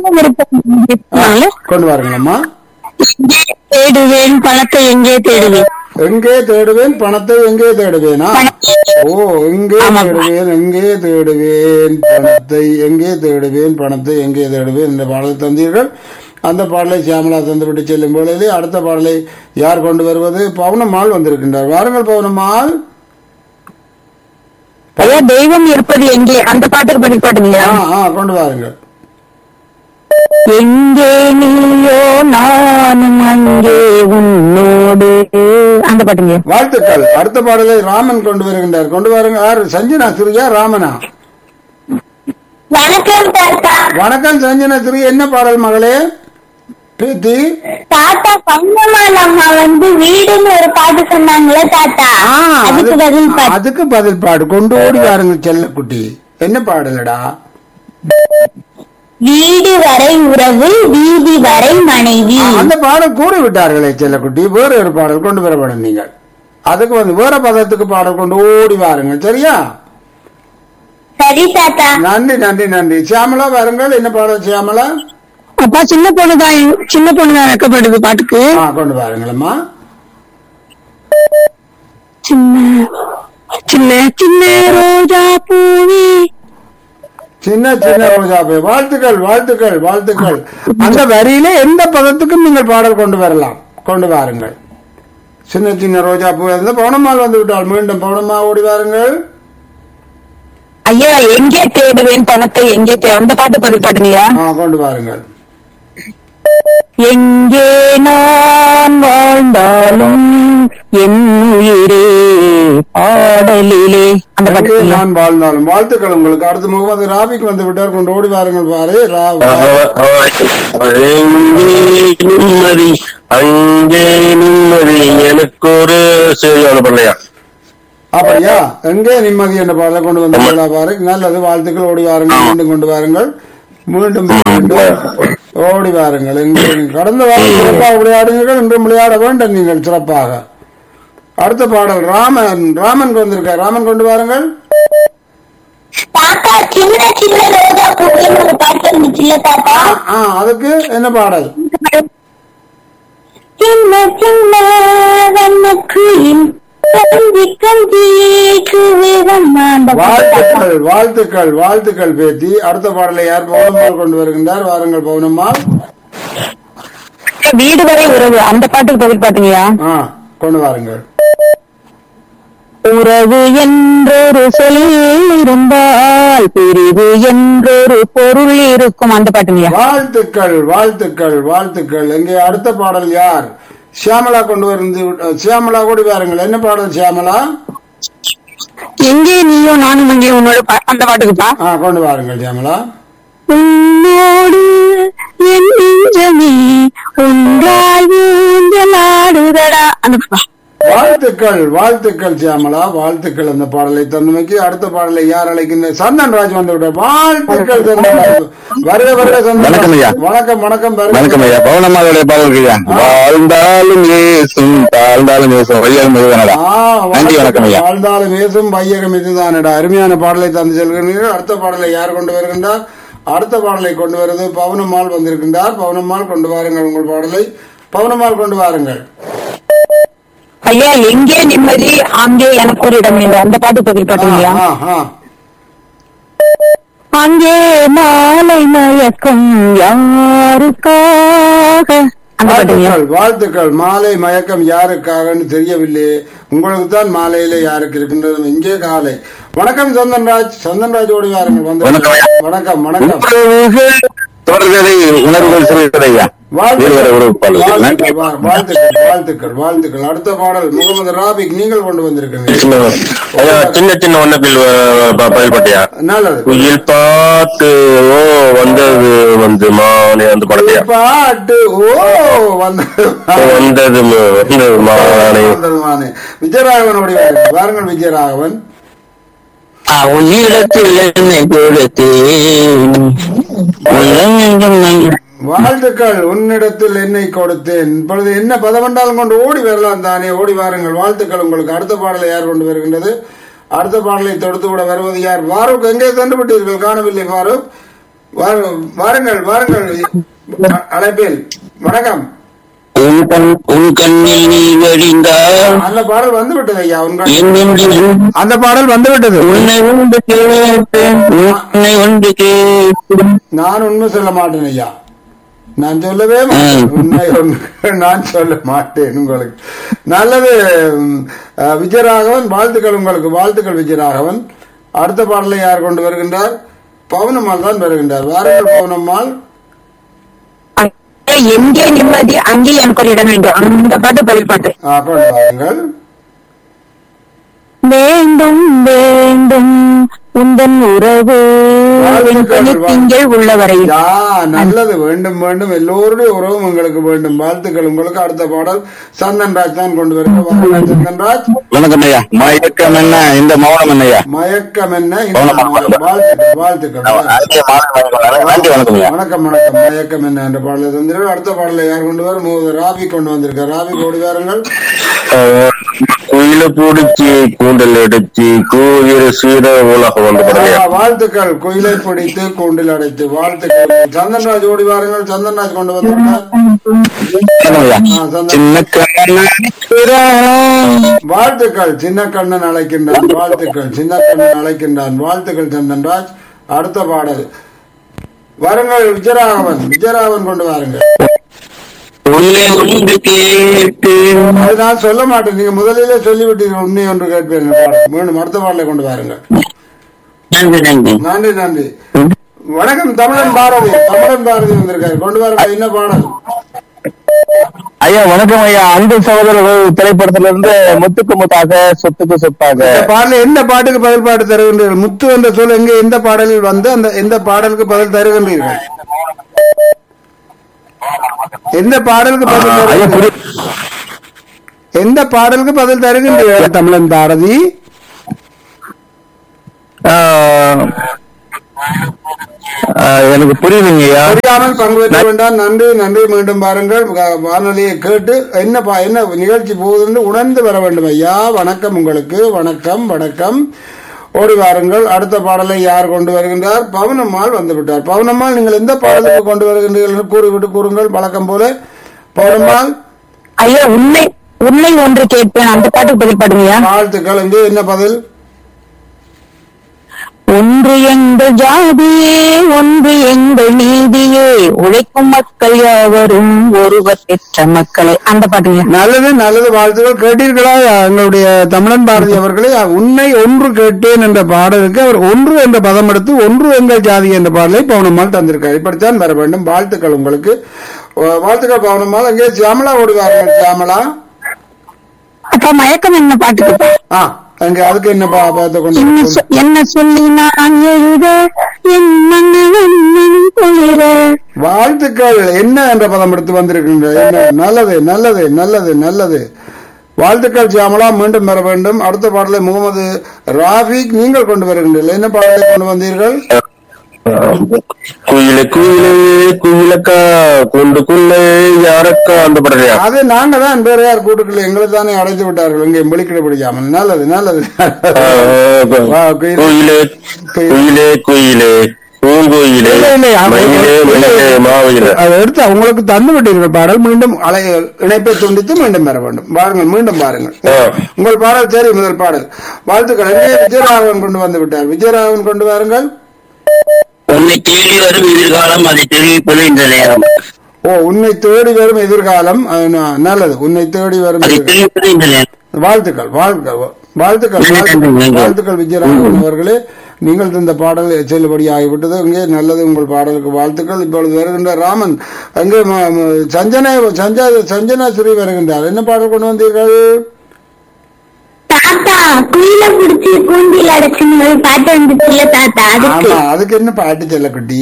கொண்டு வாருங்களம்மா. தேடுவேன் பணத்தை எங்கே தேடுவேன். எங்கே தேடுவேன் பணத்தை எங்கே தேடுவேனா? ஓ எங்கே தேடுவேன் எங்கே தேடுவேன் பணத்தை எங்கே தேடுவேன் பணத்தை எங்கே தேடுவேன் என்ற பாடலை தந்தீர்கள். அந்த பாடலை சியாமலா தந்துவிட்டு செல்லும் பொழுது அடுத்த பாடலை யார் கொண்டு வருவது? பவுனம்மாள் வந்திருக்கின்றார். வாருங்கள் பவுனம்மாள். தெய்வம் இருப்பது எங்கே அந்த பாட்டுக்கு பதில் பாட்டுங்களா? கொண்டு வாருங்கள். எங்கே நீயோ நானும் அங்கே உன்னோடு அந்த பாட்டுங்க. வாழ்த்துக்கள். அடுத்த பாடலை ராமன் கொண்டு வருகின்றார். கொண்டு வாருங்க. யார்? சஞ்சனா சிறியா ராமனா? வணக்கம் தாத்தா. வணக்கம் சஞ்சனா சிறி. என்ன பாடல் மகளே? பேத்தி தாத்தா பங்கம்மாள் அம்மா வந்து வீடுன்னு ஒரு பாட்டு சொன்னாங்களே தாத்தா, அதுக்கு பதில் பாடு. அதுக்கு பதில் பாடு. கொண்டு ஓடி வாருங்க செல்லக்குட்டி. என்ன பாடலடா? வீடு வரை உறவு வீதி வரை மனைவி. அந்த பாடல் கூறி விட்டார்களே செல்லக்குட்டி. வேற ஒரு பாடல் கொண்டு வரப்படும். நீங்கள் அதுக்கு வந்து வேற பதத்துக்கு பாடல் கொண்டு ஓடி வாருங்க. சரியா? சரி தாத்தா. நன்றி நன்றி நன்றி. சியாமலா வாருங்கள். என்ன பாடல் சியாமலா? அப்பா சின்ன பொண்ணுதான் சின்ன பொண்ணுதான் வைக்கப்படுது பாட்டுக்கு. கொண்டு வாருங்களம்மா. சின்ன சின்ன சின்ன ரோஜா பூவி சின்ன சின்ன ரோஜா பூ. வாழ்த்துக்கள் வாழ்த்துக்கள் வாழ்த்துக்கள். அந்த வரியில எந்த பதத்துக்கும் நீங்கள் பாடல் கொண்டு வரலாம். கொண்டு வாருங்கள். சின்ன சின்ன ரோஜா பூ இருந்து பவுனம்மாள் வந்து விட்டாள். மீண்டும் பவுனம்மா ஓடி வாருங்கள். ஐயா எங்கே தேடுவேன் பணத்தை எங்கே தே- அந்த பாட்டு பதில் பாட்டுங்கய்யா. ஆ, கொண்டு வாருங்கள். எங்கே நான் வாழ்ந்தாலும் என் உயிரே பாடலிலே அந்த எங்கே பாட்டு. நான் வாழ்ந்தாலும் வாழ்த்துக்கள் உங்களுக்கு. அடுத்து முகமது ராபிக்கு வந்து விட்டார். கொண்டு ஓடி வாருங்கள். பாரு ரா- நிம்மதி அங்கே நிம்மதி எனக்கு ஒரு செய்தி பண்ணலையா? அப்படியா? எங்கே நிம்மதி என்ற பாடலை கொண்டு வந்து பாரு. நல்லது, வாழ்த்துக்கள். ஓடி வாருங்கள். மீண்டும் கொண்டு வாருங்கள். மீண்டும் மீண்டும் ஓடி வாருங்கள். எங்கே கடந்த வாரம் சிறப்பாக விளையாடுங்கள், இன்றும் விளையாட வேண்டும் நீங்கள் சிறப்பாக. அடுத்த பாடல் ராமன். ராமன் வந்திருக்கார். ராமன் கொண்டு வாருங்கள். தாத்தா சின்ன சின்ன ரோஜா பூக்கள் ஒரு பாட்டு இருந்துச்சுல்ல தாத்தா? ஆ, அதுக்கு என்ன பாடல்? சின்ன சின்ன வண்ணக்குயில் கஞ்சி கஞ்சி கூவிரம்மா அந்த பாட்டு தாத்தா. வாழ்த்துக்கள் வாழ்த்துக்கள் வாழ்த்துக்கள் பேத்தி. அடுத்த பாடலை யார்? பவுனம்மாள் கொண்டு வருகின்றார். வாருங்கள் பவுனம்மாள். வீடு வரை உறவு அந்த பாட்டுக்கு பதில் பாட்டுங்கய்யா. ஆ, கொண்டு வாருங்கள். உறவு என்றொரு சொல் இருந்தால் பிரிவு என்றொரு பொருள் இருக்கும் அந்த பாட்டுங்கய்யா. வாழ்த்துக்கள் வாழ்த்துக்கள் வாழ்த்துக்கள். எங்கே அடுத்த பாடல் யார்? சியாமலா கொண்டு வந்து சியாமலா கூடி வாருங்கள். என்ன பாடல் சியாமலா? எங்கே நீயோ நானும் எங்கே உன்னோட பா- அந்த பாட்டுக்குப்பா. ஆ, கொண்டு வாருங்கள் சியாமலா. உன்னோடு என் நெஞ்சமே ஒன்றாய் ஊஞ்சலாடுதடா அந்த பாட்டு. வாழ்த்துக்கள் வாழ்த்துக்கள் சியாமலா வாழ்த்துக்கள். அந்த பாடலை தந்தமைக்கு. அடுத்த பாடலை யார் அழைக்கின்ற? சந்தன் ராஜ் வந்து விட்டார். வாழ்த்துக்கள் சந்தன் ராஜ். வருக வருக சந்தன் வணக்கம் ஐயா. ராஜ். வணக்கம் வணக்கம். வருக. வணக்கம் ஐயா. பவுனம்மாளுடைய பாடல் ஐயா. வாழ்ந்தாலும் ஏசும் தாழ்ந்தாலும் ஏசும் வையம் இதுதானடா. ஆ, நன்றி, வணக்கம் ஐயா. வாழ்ந்தாலும் ஏசும் வையகம் இதுதானடா. அருமையான பாடலை தந்து செல்கிறீர்கள். அடுத்த பாடலை யார் கொண்டு வருகின்றார்? அடுத்த பாடலை கொண்டு வருவது பவுனம்மாள் வந்திருக்கின்றார். பவுனம்மாள் கொண்டு வாருங்கள் உங்கள் பாடலை. பவுனம்மாள் கொண்டு வாருங்கள். ஐயா எங்கே நிம்மதி அங்கே எனக்கு ஒரு இடம் இல்லை அந்த பாட்டு பதில் பாட்டுங்கய்யா. ஆ, ஆ. அங்கே மாலை மயக்கம் யாருக்காக அந்த பாட்டுங்கய்யா. வாழ்த்துக்கள் வாழ்த்துக்கள். மாலை மயக்கம் யாருக்காகன்னு தெரியவில்லை. உங்களுக்கு தான் மாலையில யாருக்கு இருக்கின்றது? இங்கே காலை. வணக்கம் சந்தன்ராஜ். சந்தன்ராஜ் ஓடி வாருங்கள். வந்து வணக்கம் ஐயா. வணக்கம் வணக்கம். தொடர்கதை உணர்வுகள் சொல்லியிருக்கிறது ஐயா. வீடுவரை உறவு பாடல். நன்றி. வாழ்த்துக்கள் வா- வாழ்த்துக்கள் வாழ்த்துக்கள் வாழ்த்துக்கள். அடுத்த பாடல் முகமது ராபிக் நீங்கள் கொண்டு வந்திருக்கீங்க. ஐயா சின்ன சின்ன வண்ணப்பில் பதில்பட்டியா? நல்லது. குயில் பாட்டு ஓ வந்தது வந்து மானே அந்த படத்தையா? பாட்டு ஓ வந்தது வந்தது வந்தது மானே. வந்ததுமானே. விஜயராகவன் ஓடி வாருங்கள். வாருங்கள் விஜயராகவன். உயிரத்தில் என்னை கொடுத்தேன் வாழ்த்துக்கள். உன்னிடத்தில் என்னை கொடுத்தேன். இப்பொழுது என்ன பதவண்டாலும் கொண்டு ஓடி வரலாம் தானே. ஓடி வாருங்கள். வாழ்த்துக்கள் உங்களுக்கு. அடுத்த பாடலை யார் கொண்டு வருகின்றது? அடுத்த பாடலை தொடுத்து விட வருவது யார்? ஃபாரூக் எங்கே சென்று விட்டீர்கள்? காணவில்லை ஃபாரூக். வாரு- வாருங்கள் வாருங்கள். அ- அழைப்பேன். வணக்கம். உன் கண் உன் கண்ணில் நீ வழிந்தால் அந்த பாடல் வந்து விட்டது ஐயா. உன் கண்- என் நெஞ்சில் அந்த பாடல் வந்து விட்டது. உன்னை ஒன்று கேட்டேன் உன்னை ஒன்று கேட்டேன். நான் உண்மை சொல்ல மாட்டேன் ஐயா. நான் சொல்லவே மாட்டேன். உண்மை ஒன்று நான் சொல்ல மாட்டேன் உங்களுக்கு. நல்லது. ம், அஹ், விஜயராகவன் வாழ்த்துக்கள் உங்களுக்கு. வாழ்த்துக்கள் விஜயராகவன். அடுத்த பாடலை யார் கொண்டு வருகின்றார்? பவுனம்மாள் தான் வருகின்றார். வாருங்கள் பவுனம்மாள். எங்கே நிம்மதி அங்கே எனக்கு ஒரு இடம் வேண்டும் அந்த பாட்டு பதில் பாட்டு. ஆ, கொண்டு வாருங்கள். வேண்டும் வேண்டும் உந்தன் உறவு திங்கள் உள்ளவரையில். யா, நல்லது. வேண்டும் வேண்டும். எல்லோருடைய உறவும் உங்களுக்கு வேண்டும். வாழ்த்துக்கள் உங்களுக்கு. அடுத்த பாடல் சந்தன்ராஜ் தான் கொண்டு வருகிறார். சந்தன்ராஜ். வணக்கம் ஐயா. மயக்கம் என்ன இந்த மௌனம் என்னையா? மயக்கம் என்ன? பவுனம்மா. வாழ்த்துக்கள் வாழ்த்துக்கள். நன்றி, வணக்கம் ஐயா. வணக்கம் வணக்கம். மயக்கம் என்ன என்ற பாடலை தந்திருக்கிறார். அடுத்த பாடலை யார் கொண்டு வரும்? முகமது ராபி கொண்டு வந்திருக்கார். ராபி ஓடி வாருங்கள். குயில பிடிச்சி கூண்டல் எடுத்து கூவிர சீர உலகம் வந்து படலையா? ஆ, வாழ்த்துக்கள். குயிலை பிடித்து கூண்டில் அடைத்து. வாழ்த்துக்கள். சந்தன்ராஜ் ஓடி வாருங்கள். சந்தன்ராஜ் கொண்டு வந்திருக்கார். ஆ, சந்தன். சின்ன வாழ்த்துக்கள். சின்ன கண்ணன் அழைக்கின்றான். வாழ்த்துக்கள். சின்ன கண்ணன் அழைக்கின்றான். வாழ்த்துக்கள் சந்தன்ராஜ். அடுத்த பாடல் வாருங்கள். விஜயராகவன். விஜயராகவன் கொண்டு வாருங்கள். உன்னை ஒன்று கேட்டு அது நான் சொல்ல மாட்டேன், நீங்க முதலிலே சொல்லிவிட்டீர்கள். உண்மை ஒன்று கேட்பேன். மீண்டும் அடுத்த பாடலை கொண்டு வாருங்கள். நன்றி நன்றி நன்றி நன்றி. வணக்கம் தமிழன் பாரதி. தமிழன் பாரதி வந்திருக்காரு, கொண்டு வாருங்கள். என்ன பாடல்? ஐயா வணக்கம் ஐயா. அன்பு சகோதரர்கள் திரைப்படத்துல இருந்து முத்துக்கு முத்தாக சொத்துக்கு சொத்தாக. இந்த பாடல எந்த பாட்டுக்கு பதில் பாட்டு தருகின்றீர்கள்? முத்து என்ற சொல் எங்க எந்த பாடலில் வந்து அந்த எந்த பாடலுக்கு பதில் தருகின்றீர்கள்? எந்த பாடலுக்கு பதில் தருகின்றீர்கள்? எந்த பாடலுக்கு பதில் தருகின்றீர்கள் தமிழன் பாரதி? எனக்கு புரியுதுங்கய்யா. புரியாமல் பங்கு பெற்ற வேண்டாம். நன்றி நன்றி. மீண்டும் பாருங்கள். வானொலியை கேட்டு என்ன பா- என்ன நிகழ்ச்சி போகுதுன்னு உணர்ந்து வர வேண்டும் ஐயா. வணக்கம் உங்களுக்கு. வணக்கம் வணக்கம். ஓடி வாருங்கள். அடுத்த பாடலை யார் கொண்டு வருகின்றார்? பவுனம்மாள் வந்து விட்டார். பவுனம்மாள், நீங்கள் எந்த பாடலுக்கு கொண்டு வருகின்றீர்கள் என்று கூறிவிட்டு கூறுங்கள். வழக்கம் போல பவுனம்மாள். ஐயா உண்மை உண்மை ஒன்று கேட்பேன், அந்த பாட்டுக்கு பதில் பாடுங்கய்யா. வாழ்த்துக்கள். இங்கே என்ன பதில்? ஒன்று எங்கள் ஜாதியே, ஒன்று எங்கள் நீதியே, உழைக்கும் மக்கள் யாவரும் ஒருவர் பெற்ற மக்களே, அந்த பாட்டுங்க. நல்லது நல்லது. வாழ்த்துக்கள். கேட்டீர்களா எங்களுடைய தமிழன் பாரதி அவர்களே? உன்னை ஒன்று கேட்டேன் என்ற பாடலுக்கு அவர் ஒன்று என்ற பதம் எடுத்து ஒன்று எங்கள் ஜாதி என்ற பாடலை பவுனம்மாள் தந்திருக்கார். இப்படித்தான் வர வேண்டும். வாழ்த்துக்கள் உங்களுக்கு. வாழ்த்துக்கள் பவுனம்மாள். அங்கே சியாமலா ஓடுவார்கள். சியாமலா, அப்ப மயக்கம் என்ன பாட்டுக்கு? ஆ அங்க அதுக்கு என்ன பா- பார்த்து கொண்டு என்ன சொ- என்ன சொல்லி நான் எழுத என் மன்னன் குளிர. வாழ்த்துக்கள். என்ன என்ற பதம் எடுத்து வந்திருக்கின்ற என்ன? நல்லது நல்லது நல்லது நல்லது. வாழ்த்துக்கள் சியாமலா. மீண்டும் வர வேண்டும். அடுத்த பாடலை முகமது ராஃபிக் நீங்கள் கொண்டு வருகின்றீர்கள். என்ன பாடலை கொண்டு வந்தீர்கள்? குயிலே குயிலே குயிலக்கா குண்டுக்குள்ளே யாரக்கா, அந்த படலையா? அது நாங்க தான் வேற யார் கூட்டுக்குள்ள எங்களை தானே அடைத்து விட்டார்கள். இங்கே விழிக்கிட பிடிக்காமல். நல்லது நல்லது. வா, குயிலே. குயிலே குயிலே குயிலே பூங்கோயிலே இல்லை, இல்லை, அவ- மயிலே மயிலே மாவையிலே. அதை எடுத்து அவங்களுக்கு தந்து விட்டீர்கள் பாடல். மீண்டும் அலை இணைப்பை துண்டித்து மீண்டும் பெற வேண்டும். பாருங்கள், மீண்டும் பாருங்கள். உங்கள் பாடல் சரி. முதல் பாடல். வாழ்த்துக்கள். இங்கே விஜயராகவன் கொண்டு வந்து விட்டார். விஜயராகவன் கொண்டு வாருங்கள். உன்னை தேடி வரும் எதிர்காலம், அதை தெரிவிப்பது இந்த நேரம். ஓ, உன்னை தேடி வரும் எதிர்காலம். அது ந- நல்லது. உன்னை தேடி வரும் அதை எதிர்காலம். தெரிவிப்பது இந்த நேரம். வாழ்த்துக்கள் வாழ்த்துக்கள் வாழ்த்துக்கள் வாழ்த்துக்கள். வாழ்த்துக்கள் விஜயராகவன் அவர்களே. நீங்கள் தந்த பாடல் செல்லுபடி ஆகிவிட்டது. இங்கே நல்லது. உங்கள் பாடலுக்கு வாழ்த்துக்கள். இப்பொழுது வருகின்ற ராமன் அங்கே ம- ம- சஞ்சனா சஞ்சா சஞ்சனா ஸ்ரீ வருகின்றார். என்ன பாடல் கொண்டு வந்தீர்கள்? தாத்தா குயில புடிச்சு கூண்டில் அடைச்சுன்னு ஒரு பாட்டு வந்துச்சுல்ல தாத்தா, அதுக்கு. ஆமா, அதுக்கு என்ன பாட்டு செல்லக்குட்டி?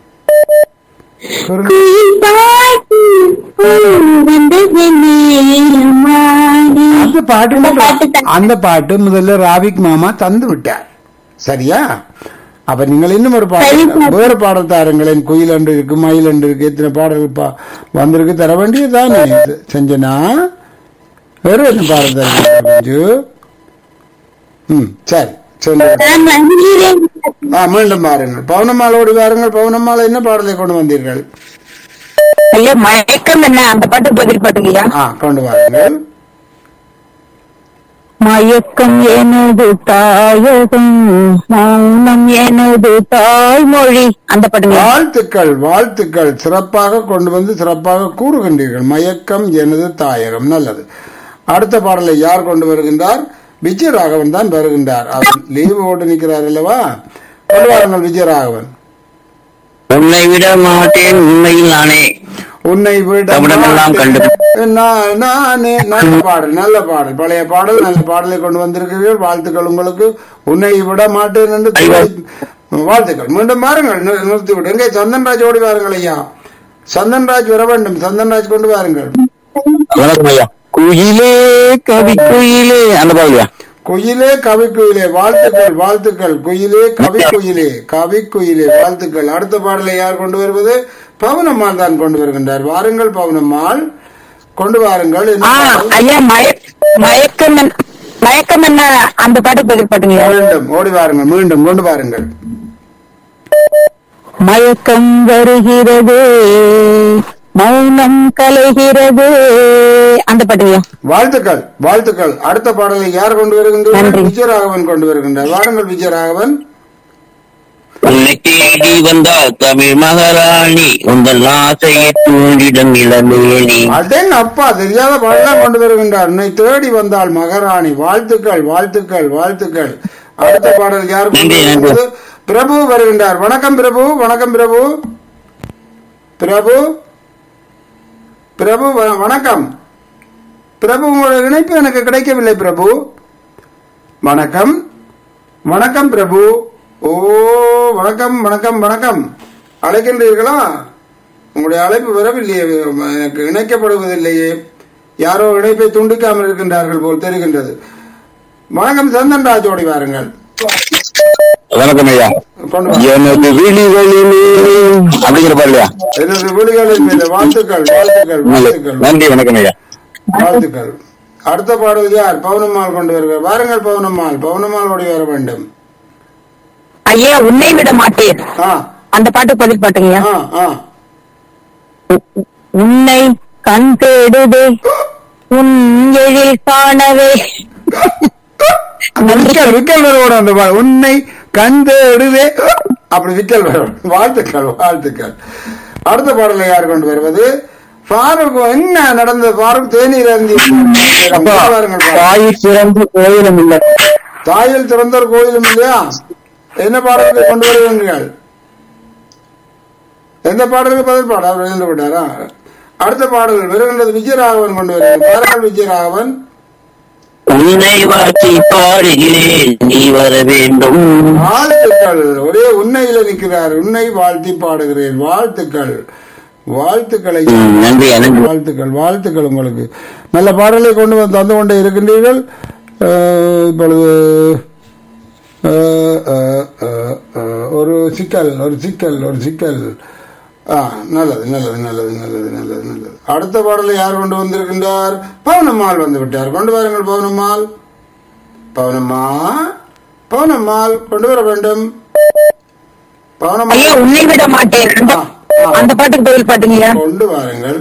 குயில் பாட்டு வந்தது நேரமாடி. அந்த பாட்டு அந்த பாட்டு தான். அந்த பாட்டு முதல்ல ராவிக் மாமா தந்து விட்டார். சரியா? அப்ப நீங்கள் இன்னும் ஒரு பாடல் சரி. வேறு பாடல் தாருங்களேன். குயில் அன்று இருக்கு, மயில் அன்று இருக்கு, எத்தனை பாடல் பா- வந்திருக்கு. தர வேண்டியதுதானே செஞ்சனா? வேறு என்ன பாடல் தருங்க? ம் சரி சொல்லுங்க. நான் வந்துடுறேன். ஆ, மீண்டும் பாருங்கள். பவுனம்மாளோடு வாருங்கள். பவுனம்மாள் என்ன பாடலை கொண்டு வந்தீர்கள்? ஐயா மயக்கம் என்ன, அந்த பாட்டுக்கு பதில் பாட்டுங்கய்யா. ஆ, கொண்டு வாருங்கள். மயக்கம் எனது தாயகம், மௌனம் எனது தாய்மொழி, அந்த பாட்டுங்க. வாழ்த்துக்கள் வாழ்த்துக்கள். சிறப்பாக கொண்டு வந்து சிறப்பாக கூறுகின்றீர்கள். மயக்கம் எனது தாயகம். நல்லது. அடுத்த பாடலை யார் கொண்டு வருகின்றார்? விஜயராகவன் தான் வருகின்றார். அவர் லீவு போட்டு நிற்கிறார் அல்லவா? கொண்டு வாருங்கள் விஜயராகவன். உன்னை விட மாட்டேன் உண்மையில் நானே. உன்னை விட தமிழமெல்லாம் கண்டு. நான் நானே. நல்ல பாடல் நல்ல பாடல். பழைய பாடல் நல்ல பாடலை கொண்டு வந்திருக்கிறீர்கள். வாழ்த்துக்கள் உங்களுக்கு. உன்னை விட மாட்டேன் என்று சொல்லி- வாழ்த்துக்கள். மீண்டும் பாருங்கள். நி- நிறுத்தி விட்டு எங்கே சந்தன்ராஜ் ஓடி வாருங்கள் ஐயா. சந்தன்ராஜ் வர வேண்டும். சந்தன்ராஜ் கொண்டு வாருங்கள். வணக்கம் ஐயா. குயிலே கவி குயிலே, அந்த பாடலையா? குயிலே கவி குயிலே. வாழ்த்துக்கள் வாழ்த்துக்கள். குயிலே கவி குயிலே கவி குயிலே. வாழ்த்துக்கள். அடுத்த பாடலை யார் கொண்டு வருவது? பவுனம்மாள் தான் கொண்டு வருகின்றார். வாருங்கள் பவுனம்மாள், கொண்டு வாருங்கள். என்ன ஆ, பாடல்? ஐயா மய- மயக்கம் என்ன- மயக்கம் என்ன, அந்த பாட்டுக்கு பதில் பாட்டுங்கய்யா. மீண்டும் ஓடி வாருங்கள். மீண்டும் கொண்டு வாருங்கள். மயக்கம் வருகிறது, மௌனம் கலைகிறது, அந்த பாட்டுங்கய்யா. வாழ்த்துக்கள் வாழ்த்துக்கள். அடுத்த பாடலை யார் கொண்டு வருகின்றார்? நன்றி. விஜயராகவன் கொண்டு வருகின்றார். வாருங்கள் விஜயராகவன். உன்னை தேடி வந்தால் தமிழ் மகாராணி உங்கள் ஆசையை தூண்டிடம் இளமேனி. அதன் அப்பா தெரியாத பாடலாம் கொண்டு வருகின்றார். உன்னை தேடி வந்தால் மகாராணி. வாழ்த்துக்கள் வாழ்த்துக்கள் வாழ்த்துக்கள். அடுத்த பாடல் யார் கொண்டு வருவது? பிரபு வருகின்றார். வணக்கம் பிரபு. வணக்கம் பிரபு. பிரபு பிரபு வ- வணக்கம் பிரபு. உங்களுடைய இணைப்பு எனக்கு கிடைக்கவில்லை பிரபு. வணக்கம் வணக்கம் பிரபு. ஓ வணக்கம் வணக்கம் வணக்கம். அழைக்கின்றீர்களா? உங்களுடைய அழைப்பு வரவில்லையே, எனக்கு இணைக்கப்படுவதில்லையே. யாரோ இணைப்பை துண்டிக்காமல் இருக்கின்றார்கள் போல் தெரிகின்றது. வணக்கம் சந்தன்ராஜ், ஓடி வாருங்கள். வணக்கம் ஐயா. கொண்டு வா. எனது விழிகளில் அப்படிங்கிற பாருலையா? எனது விழிகளின் மீது வாழ்த்துக்கள் வாழ்த்துக்கள் வாழ்த்துக்கள் நன்றி, வணக்கம் ஐயா. வாழ்த்துக்கள். அடுத்த பாடல் யார்? பவுனம்மாள் கொண்டு வருகிறார். வாருங்கள் பவுனம்மாள். பவுனம்மாள் ஓடி வர வேண்டும். ஐயா உன்னை விட மாட்டேன் ஆ அந்த பாட்டுக்கு பதில் பாட்டுங்கய்யா. ஆ ஆ உன்னை கண் தேடுதே உன் எழில் காணவே. அந்த விக்கல் விக்கல் வருவோட அந்த பா- உன்னை கண்டேடுவே அப்படி விக்கல் வரும். வாழ்த்துக்கள் வாழ்த்துக்கள். அடுத்த பாடலை யார் கொண்டு வருவது? ஃபாரூக். என்ன நடந்தது ஃபாரூக்? தேநீர் அருந்தி வாருங்கள் ஃபாரூக். தாய் சிறந்து கோயிலும் இல்லை. தாயில் திறந்தோர் கோயிலும் இல்லையா? என்ன பாடலுக்கு கொண்டு வருவீர்கள்? எந்த பாடலுக்கு பதில் பாட அவர் எழுந்து விட்டாரா? அடுத்த பாடல் வருகின்றது. விஜயராகவன் கொண்டு வருகிறார். பாருங்கள் விஜயராகவன். உன்னை வாட்டி பாடுகிறேன் நீ வர வேண்டும். வாழ்த்துக்கள். ஒரே உன்னையில நிற்கிறார். உன்னை வாழ்த்தி பாடுகிறேன். வாழ்த்துக்கள் வாழ்த்துக்களை ம், நன்றி நன்றி. வாழ்த்துக்கள் வாழ்த்துக்கள். உங்களுக்கு நல்ல பாடலை கொண்டு வந்து தந்து கொண்டே இருக்கின்றீர்கள். அஹ், இப்பொழுது அஹ், அஹ், அஹ், அஹ், ஒரு சிக்கல் ஒரு சிக்கல் ஒரு சிக்கல். ஆ நல்லது நல்லது நல்லது நல்லது நல்லது நல்லது. அடுத்த பாடலை யார் கொண்டு வந்திருக்கின்றார்? பவுனம்மாள் வந்து விட்டார். கொண்டு வாருங்கள் பவுனம்மாள். பவுனம்மா பவுனம்மாள் கொண்டு வர வேண்டும். பவுனம்மாள் ஐயா உன்னை விட மாட்டேன் அந்த- ஆ, ஆ. அந்த பாட்டுக்கு பதில் பாட்டுங்கய்யா. கொண்டு வாருங்கள்.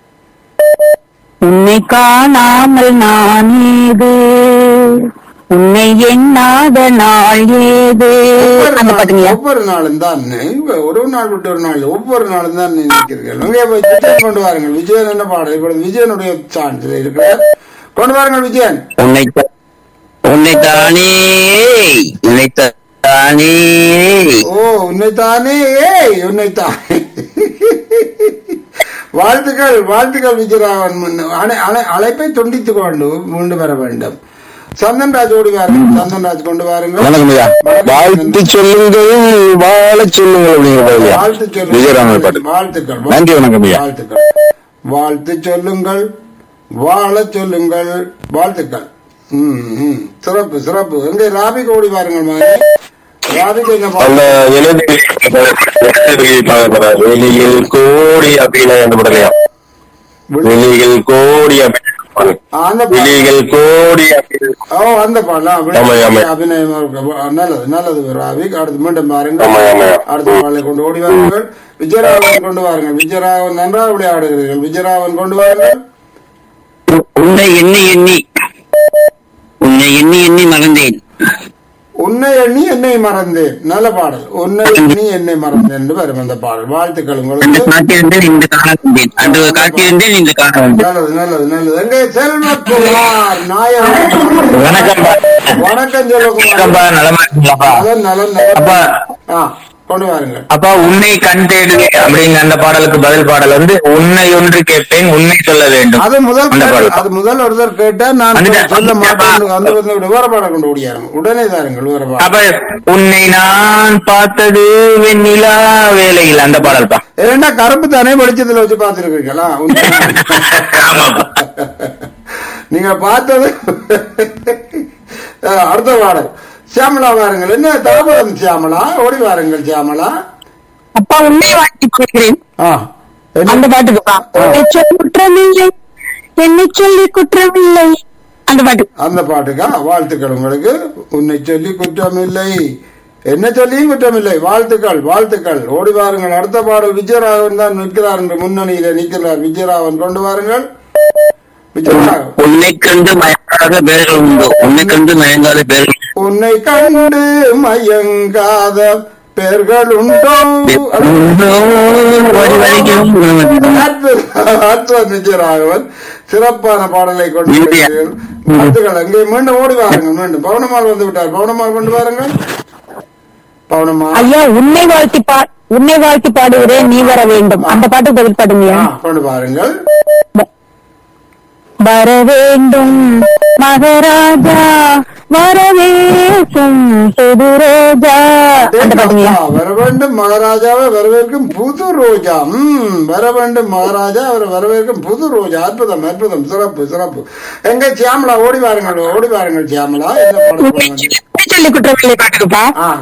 உன்னை காணாமல் நான் ஏது உன்னை எண்ணாத நாள் ஏது ஒவ்வொரு அந்த நாள் பாட்டுங்கய்யா. ஒவ்வொரு நாளும் தான் நீ- ஒரு நாள் விட்டு ஒரு நாள் ஒவ்வொரு நாளும் தான் நினைக்கிறீர்கள். அங்கே போய் விஜயன் கொண்டு வாருங்கள். விஜயன் என்ன பாடல்? இப்பொழுது விஜயனுடைய சான்ஸ் இருக்கிறார். கொண்டு வாருங்கள் விஜயன். உன்னை த- உன்னை தானே உன்னை தானே. ஓ உன்னைத்தானே ஏய் உன்னைத்தானே. வாழ்த்துக்கள் வாழ்த்துக்கள் விஜயராவன். முன்ன- அழை- அழை- அழைப்பை துண்டித்துக் கொண்டு மீண்டு வர வேண்டும். சந்தன்ராஜ் ஓடி வாருங்கள். சந்தன்ராஜ் கொண்டு வாருங்கள். வணக்கம் ஐயா. வாழ்த்து சொல்லுங்கள் வாழ சொல்லுங்கள் அப்படிங்கிற பாருலையா? வாழ்த்து விஜயராமன் பாட்டு. சொல்லுங்கள். வாழ்த்துக்கள் நன்றி, வணக்கம் ஐயா. வாழ்த்துக்கள். வாழ்த்து சொல்லுங்கள் வாழ சொல்லுங்கள். வாழ்த்துக்கள். ம், ம். சிறப்பு சிறப்பு. எங்கே ராபிக் ஓடி வாருங்கள் மகனே. ராபிக் என்ன அந்த பாடல்? எழுதி வெளியில் கோடி அப்படின்னு அந்த படலையா? வெளியில் கோடி அப்படின்னு அந்த பாடல். விழிகள் கோடி அப்படின்னு. ஓ அந்த பாடலாம் ஆமா, ஆமா. அபிநயமா இருக்கு. நல்லது நல்லது ராபிக். அடுத்து மீண்டும் பாருங்கள். ஆமா, ஆமா. அடுத்த பாடலை கொண்டு ஓடி வாருங்கள். விஜயராவன் கொண்டு வாருங்கள். விஜயராவன் நன்றாக விளையாடுகிறீர்கள். விஜயராவன் கொண்டு வாருங்கள். உன்னை எண்ணி எண்ணி உன்னை எண்ணி எண்ணி மறந்தேன். உன்னை எண்ணி என்னை மறந்தேன். நல்ல பாடல். உன்னை எண்ணி என்னை மறந்தேன் என்று வரும் அந்த பாடல். வாழ்த்துக்கள் அந்த உங்களுக்கு. காட்டியிருந்தேன் இந்த காண வந்தேன். அந்த காட்டியிருந்தேன் இந்த காண வந்தேன். நல்லது நல்லது நல்லது. எங்கே செல்வகுமார் நாயகன். வணக்கம்பா. வணக்கம் செல்வகுமார். வணக்கம்பா, நலமா இருக்கீங்களாப்பா? நலன் நலன் அப்பா. நலன். ஆ கொண்டு வாருங்கள். அப்பா உன்னை கண் தேடுவே அப்படிங்கிற அந்த பாடலுக்கு பதில் பாடல் வந்து உன்னை ஒன்று கேட்பேன் உன்னை சொல்ல வேண்டும். அது முதல் அந்த பாடல். அது முதல் ஒருத்தர் கேட்டா நான் வந்துட்டேன். சொல்ல மாட்டேன். வந்துட்டேன். அந்த வந்து விவர பாடம் கொண்டு ஓடியாருங்க. உடனே தாருங்கள் விவர பாடம். அப்ப உன்னை நான் பார்த்தது வெண்ணிலா வேலையில் அந்த பாடல் பா. ஏன்னா கருப்பு தானே வெளிச்சத்துல வச்சு பார்த்திருக்கீங்களா? நீங்க பார்த்தது அஹ், அடுத்த பாடல். சியாமலா வாருங்கள். என்ன தரப்படம் சியாமலா? ஓடி வாருங்கள் சியாமலா. அப்பா உன்னை வாழ்த்தி போகிறேன் ஆ, என்ன? அந்த பாட்டுக்குப்பா. என்னை சொல்லி குற்றமில்லை என்னை சொல்லி குற்றமில்லை அந்த பாட்டு. அந்த பாட்டுக்கா? வாழ்த்துக்கள் உங்களுக்கு. உன்னை சொல்லி குற்றமில்லை என்ன சொல்லியும் குற்றமில்லை. வாழ்த்துக்கள் வாழ்த்துக்கள். ஓடி வாருங்கள். அடுத்த பாடல். விஜயராகவன் தான் நிற்கிறார் என்று முன்னணியில நிற்கிறார். விஜயராகவன் கொண்டு வாருங்கள். விஜயராகவன். உன்னை கண்டு மயங்காத பேர்கள் உண்டு. உன்னை கண்டு மயங்காத பேர்கள். உன்னை கண்டு மயங்காத பெயர்கள் உண்டோ நிச்சயராகவன் சிறப்பான பாடலை கொண்டு வாழ்த்துக்கள். அங்கே மீண்டும் ஓடி வாருங்கள். மீண்டும் பவுனமால் வந்து விட்டார். பவுனமால் கொண்டு வாருங்கள். பவுனமால் ஐயா உன்னை வாழ்த்தி பா உன்னை வாழ்த்தி பாடுகிறேன் நீ வர வேண்டும் அந்த பாட்டு பதில் பாடுங்க. கொண்டு வாருங்கள். வர வேண்டும் மகாராஜா வரவேற்கும் புது ரோஜா அந்த பாட்டுங்க. வர வேண்டும் மகாராஜாவை வரவேற்கும் புது ரோஜா. உம் வர வேண்டும் மகாராஜா அவரை வரவேற்கும் புது ரோஜா. அற்புதம் அற்புதம் சிறப்பு சிறப்பு. எங்க சியாமலா ஓடி வாருங்கள் ஓடி வாருங்கள் சியாமலா. என்ன பாடம் சொல்லி குற்றவில்லை பாட்டுக்குப்பா.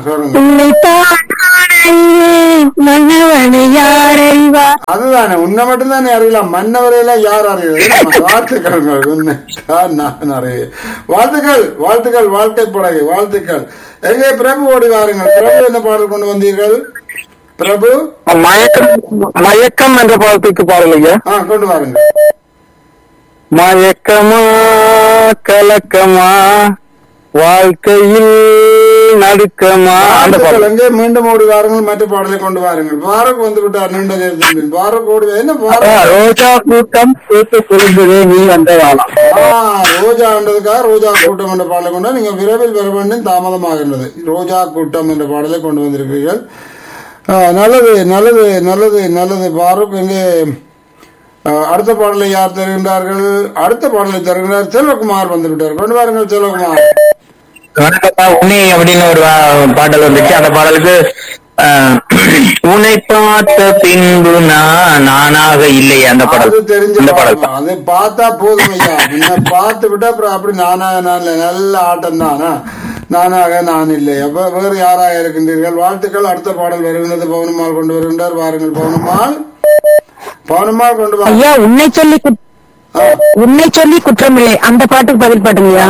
அதுதானே உன்னை மட்டும்தானே அறியலாம். மன்னவரையெல்லாம் யார் அறியலாம். வாழ்த்துக்கள் வாழ்த்துக்கள் வாழ்த்துக்கள் வாழ்க்கை படகு வாழ்த்துக்கள். எங்கே பிரபு ஓடி வாருங்கள். பிரபு என்ன பாடல் கொண்டு வந்தீர்கள்? பிரபு மயக்கம் மயக்கம் என்ற பாடத்துக்கு பாடலைங்க. ஆ கொண்டு வாருங்கள். மயக்கமா கலக்கமா வாழ்க்கையில் நடுக்கமா அந்த பாடல். எங்கே மீண்டும் ஓடி வாருங்கள். மற்ற பாடலை கொண்டு வாருங்கள். பாரக் வந்து விட்டார். நீண்ட நேரத்தில் பாரக் ஓடி என்ன ரோஜா கூட்டம் சேர்த்து சொல்லுகிறே நீ வந்த வாழலாம். ரோஜா என்றதுக்காக ரோஜா கூட்டம் என்ற பாடலை கொண்டு நீங்க விரைவில் வர வேண்டும். தாமதமாகின்றது. ரோஜா கூட்டம் என்ற பாடலை கொண்டு வந்திருக்கிறீர்கள். நல்லது நல்லது நல்லது நல்லது. பாரூக் எங்கே அடுத்த பாடலை யார் தருகின்றார்கள்? அடுத்த பாடலை தருகின்றார் செல்வகுமார் வந்து விட்டார். கொண்டு வாருங்கள் செல்வகுமார். உன்னை அப்படின்னு ஒரு பாடல் வந்துச்சு. அந்த பாடலுக்கு உன்னை பார்த்த பின்பு நான் நானாக இல்லை அந்த பாடல். அது தெரிஞ்ச பாடல். அது பார்த்தா போதும் ஐயா. பார்த்து விட்டா அப்புறம் அப்படி நானாக நான் இல்லை. நல்ல ஆட்டம் தானா. நானாக நான் இல்லை. அப்ப வேறு யாராக இருக்கின்றீர்கள்? வாழ்த்துக்கள். அடுத்த பாடல் வருகின்றது. பவுனம்மாள் கொண்டு வருகின்றார். வாருங்கள் பவுனம்மாள். பவுனம்மாள் கொண்டு வா. ஐயா உன்னை சொல்லி உன்னை சொல்லி குற்றமில்லை அந்த பாட்டுக்கு பதில் பாட்டுங்கய்யா.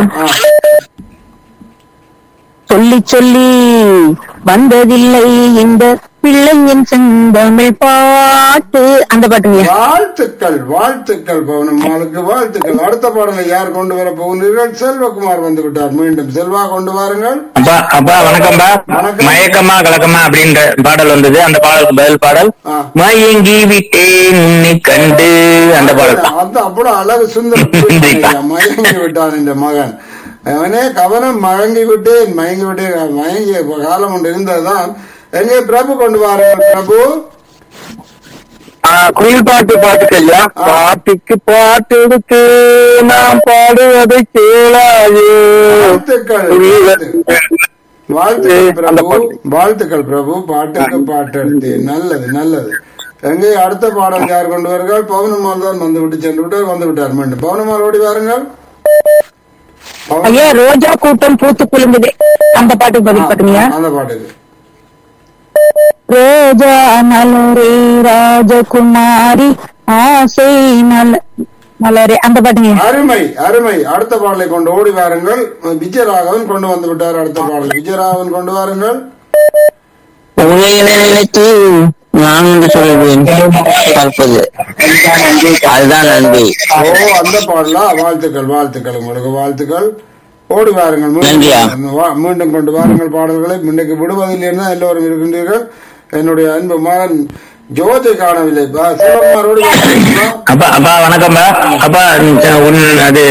சொல்லி சொல்லி வந்ததில்லை இந்த பிள்ளையின் செந்தமிழ் பாட்டு அந்த பாட்டுங்க. வாழ்த்துக்கள் வாழ்த்துக்கள் பவுனம்மாளுக்கு வாழ்த்துக்கள். அடுத்த பாடலை யார் கொண்டு வர போகிறீர்கள்? செல்வகுமார் வந்து விட்டார். மீண்டும் செல்வா கொண்டு வாருங்கள். அப்பா அப்பா வணக்கம்பா. மயக்கமா கலக்கமா அப்படின்ற பாடல் வந்தது. அந்த பாடலுக்கு பதில் பாடல் மயங்கி விட்டேன் உன்னை கண்டு அந்த பாடல். அது அவ்வளவு அழகு சுந்தர. மயங்கி விட்டான் இந்த மகன். அவனே கவனம் மயங்கி விட்டேன் மயங்கி விட்டேன் மயங்கிய காலம் ஒன்று இருந்ததுதான். எங்கே பிரபு கொண்டு வாருங்கள். பிரபு குயில் பாட்டு பாட்டுக்கு ஐயா. பாட்டுக்கு பாட்டு எடுத்து நாம் பாடுவதை கேளாயே. வாழ்த்துக்கள் வாழ்த்துக்கள் பிரபு வாழ்த்துக்கள் பிரபு. பாட்டுக்கு பாட்டு எடுத்து நல்லது நல்லது. எங்கே அடுத்த பாடல் யார் கொண்டு வருகிறார்? பவுனம்மாள் தான் வந்து விட்டு சென்று விட்டார். வந்து விட்டார் மீண்டும். பவுனம்மாள் ஓடி வாருங்கள். ஐயா ரோஜா கூட்டம் பூத்து குலுங்குது அந்த பாட்டுக்கு பதில் பாட்டுங்க. அந்த பாட்டுக்கு ரோஜா நலரே ராஜகுமாரி ஆசை நல மலரே அந்த பாட்டுங்க. அருமை அருமை. அடுத்த பாடலை கொண்டு ஓடி வாருங்கள். விஜயராகவன் கொண்டு வந்து விட்டார். அடுத்த பாடல் விஜயராகவன் கொண்டு வாருங்கள். நினைத்து நான் என்று சொல்லுவேன் பார்ப்பது அதுதான் நன்றி. ஓ அந்த பாடலா. வாழ்த்துக்கள் வாழ்த்துக்கள் உங்களுக்கு வாழ்த்துக்கள். ஓடி வாருங்கள். மீண்டும் கொண்டு வாருங்கள் பாடல்களை. முன்னைக்கு விடுவதில் இருந்தால் எல்லோரும் இருக்கின்றீர்கள். என்னுடைய அன்பு மகன் ஜோதி காணவில்லை. சிவகுமாரோடு அப்பா அப்பா வணக்கம்பா. அப்பா அது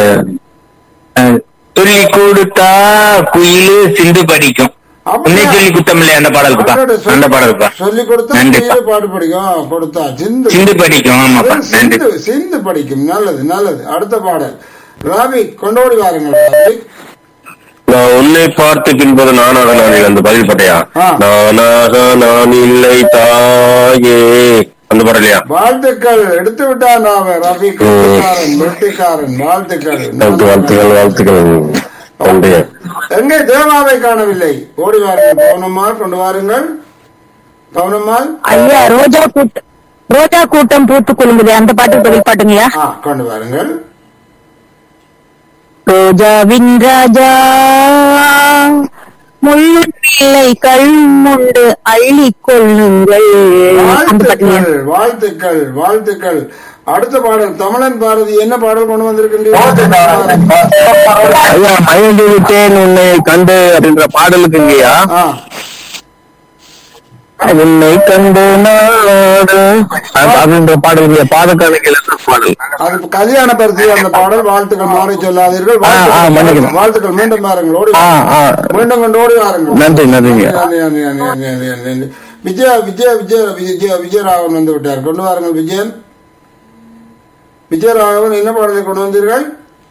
சொல்லி கொடுத்தா குயிலு சிந்து படிக்கும். உன்னை சொல்லி குத்தமில்லை அந்த பாடலுக்குப்பா. அந்த பாடலுக்குப்பா சொல்லி கொடுத்தா பாடு படிக்கும். கொடுத்தா சிந்து சிந்து படிக்கும். ஆமாப்பா நன்றி. சிந்து படிக்கும். நல்லது நல்லது. அடுத்த பாடல் ராவி கொண்டோடி வாருங்கள். ராவி நான் உன்னை பார்த்து பின்பது நானாக நான் அந்த பதில் பட்டையா நானாக நான் இல்லை தாயே அந்த பாடலையா. வாழ்த்துக்கள். எடுத்து விட்டான் ரவி. வெட்டிக்காரன். வாழ்த்துக்கள் வாழ்த்துக்கள் வாழ்த்துக்கள். எங்கே தேவாவை காணவில்லை? ஓடி வாருங்கள். பவுனம்மாள் கொண்டு வாருங்கள். பவுனம்மாள் ஐயா ரோஜா கூட்டம் ரோஜா கூட்டம் பூத்து குலுங்குது அந்த பாட்டுக்கு பதில் பாட்டுங்கய்யா. கொண்டு வாருங்கள். ரோஜாவின் ராஜா முள்ளு பிள்ளை கள்முண்டு அள்ளி கொள்ளுங்கள். வாழ்த்துக்கள் வாழ்த்துக்கள் வாழ்த்துக்கள். அடுத்த பாடல் தமிழன் பாரதி என்ன பாடல் கொண்டு வந்திருக்கின்றீர்கள்? மயங்கி விட்டேன் உன்னை கண்டு அப்படின்ற பாடலுக்கு இல்லையா. உன்னை கண்டு நாடு அப்படின்ற பாடல் பாதக்காலைகள் பாடல். அது கல்யாண பரிசு அந்த பாடல். வாழ்த்துக்கள் மாறி சொல்லாதீர்கள். ஆ, ஆ, மன்னிக்கணும். வாழ்த்துக்கள். மீண்டும் வாருங்கள். ஓடி ஆ, ஆ. மீண்டும் கொண்டு ஓடி வாருங்கள். நன்றி நன்றிங்க. நன்றி, நன்றி, நன்றி, நன்றி, நன்றி, நன்றி. விஜய விஜய விஜய விஜய விஜயராகவன் வந்து விட்டார். கொண்டு வாருங்கள் விஜயன். விஜயராகவன் என்ன பாடலை கொண்டு வந்தீர்கள்?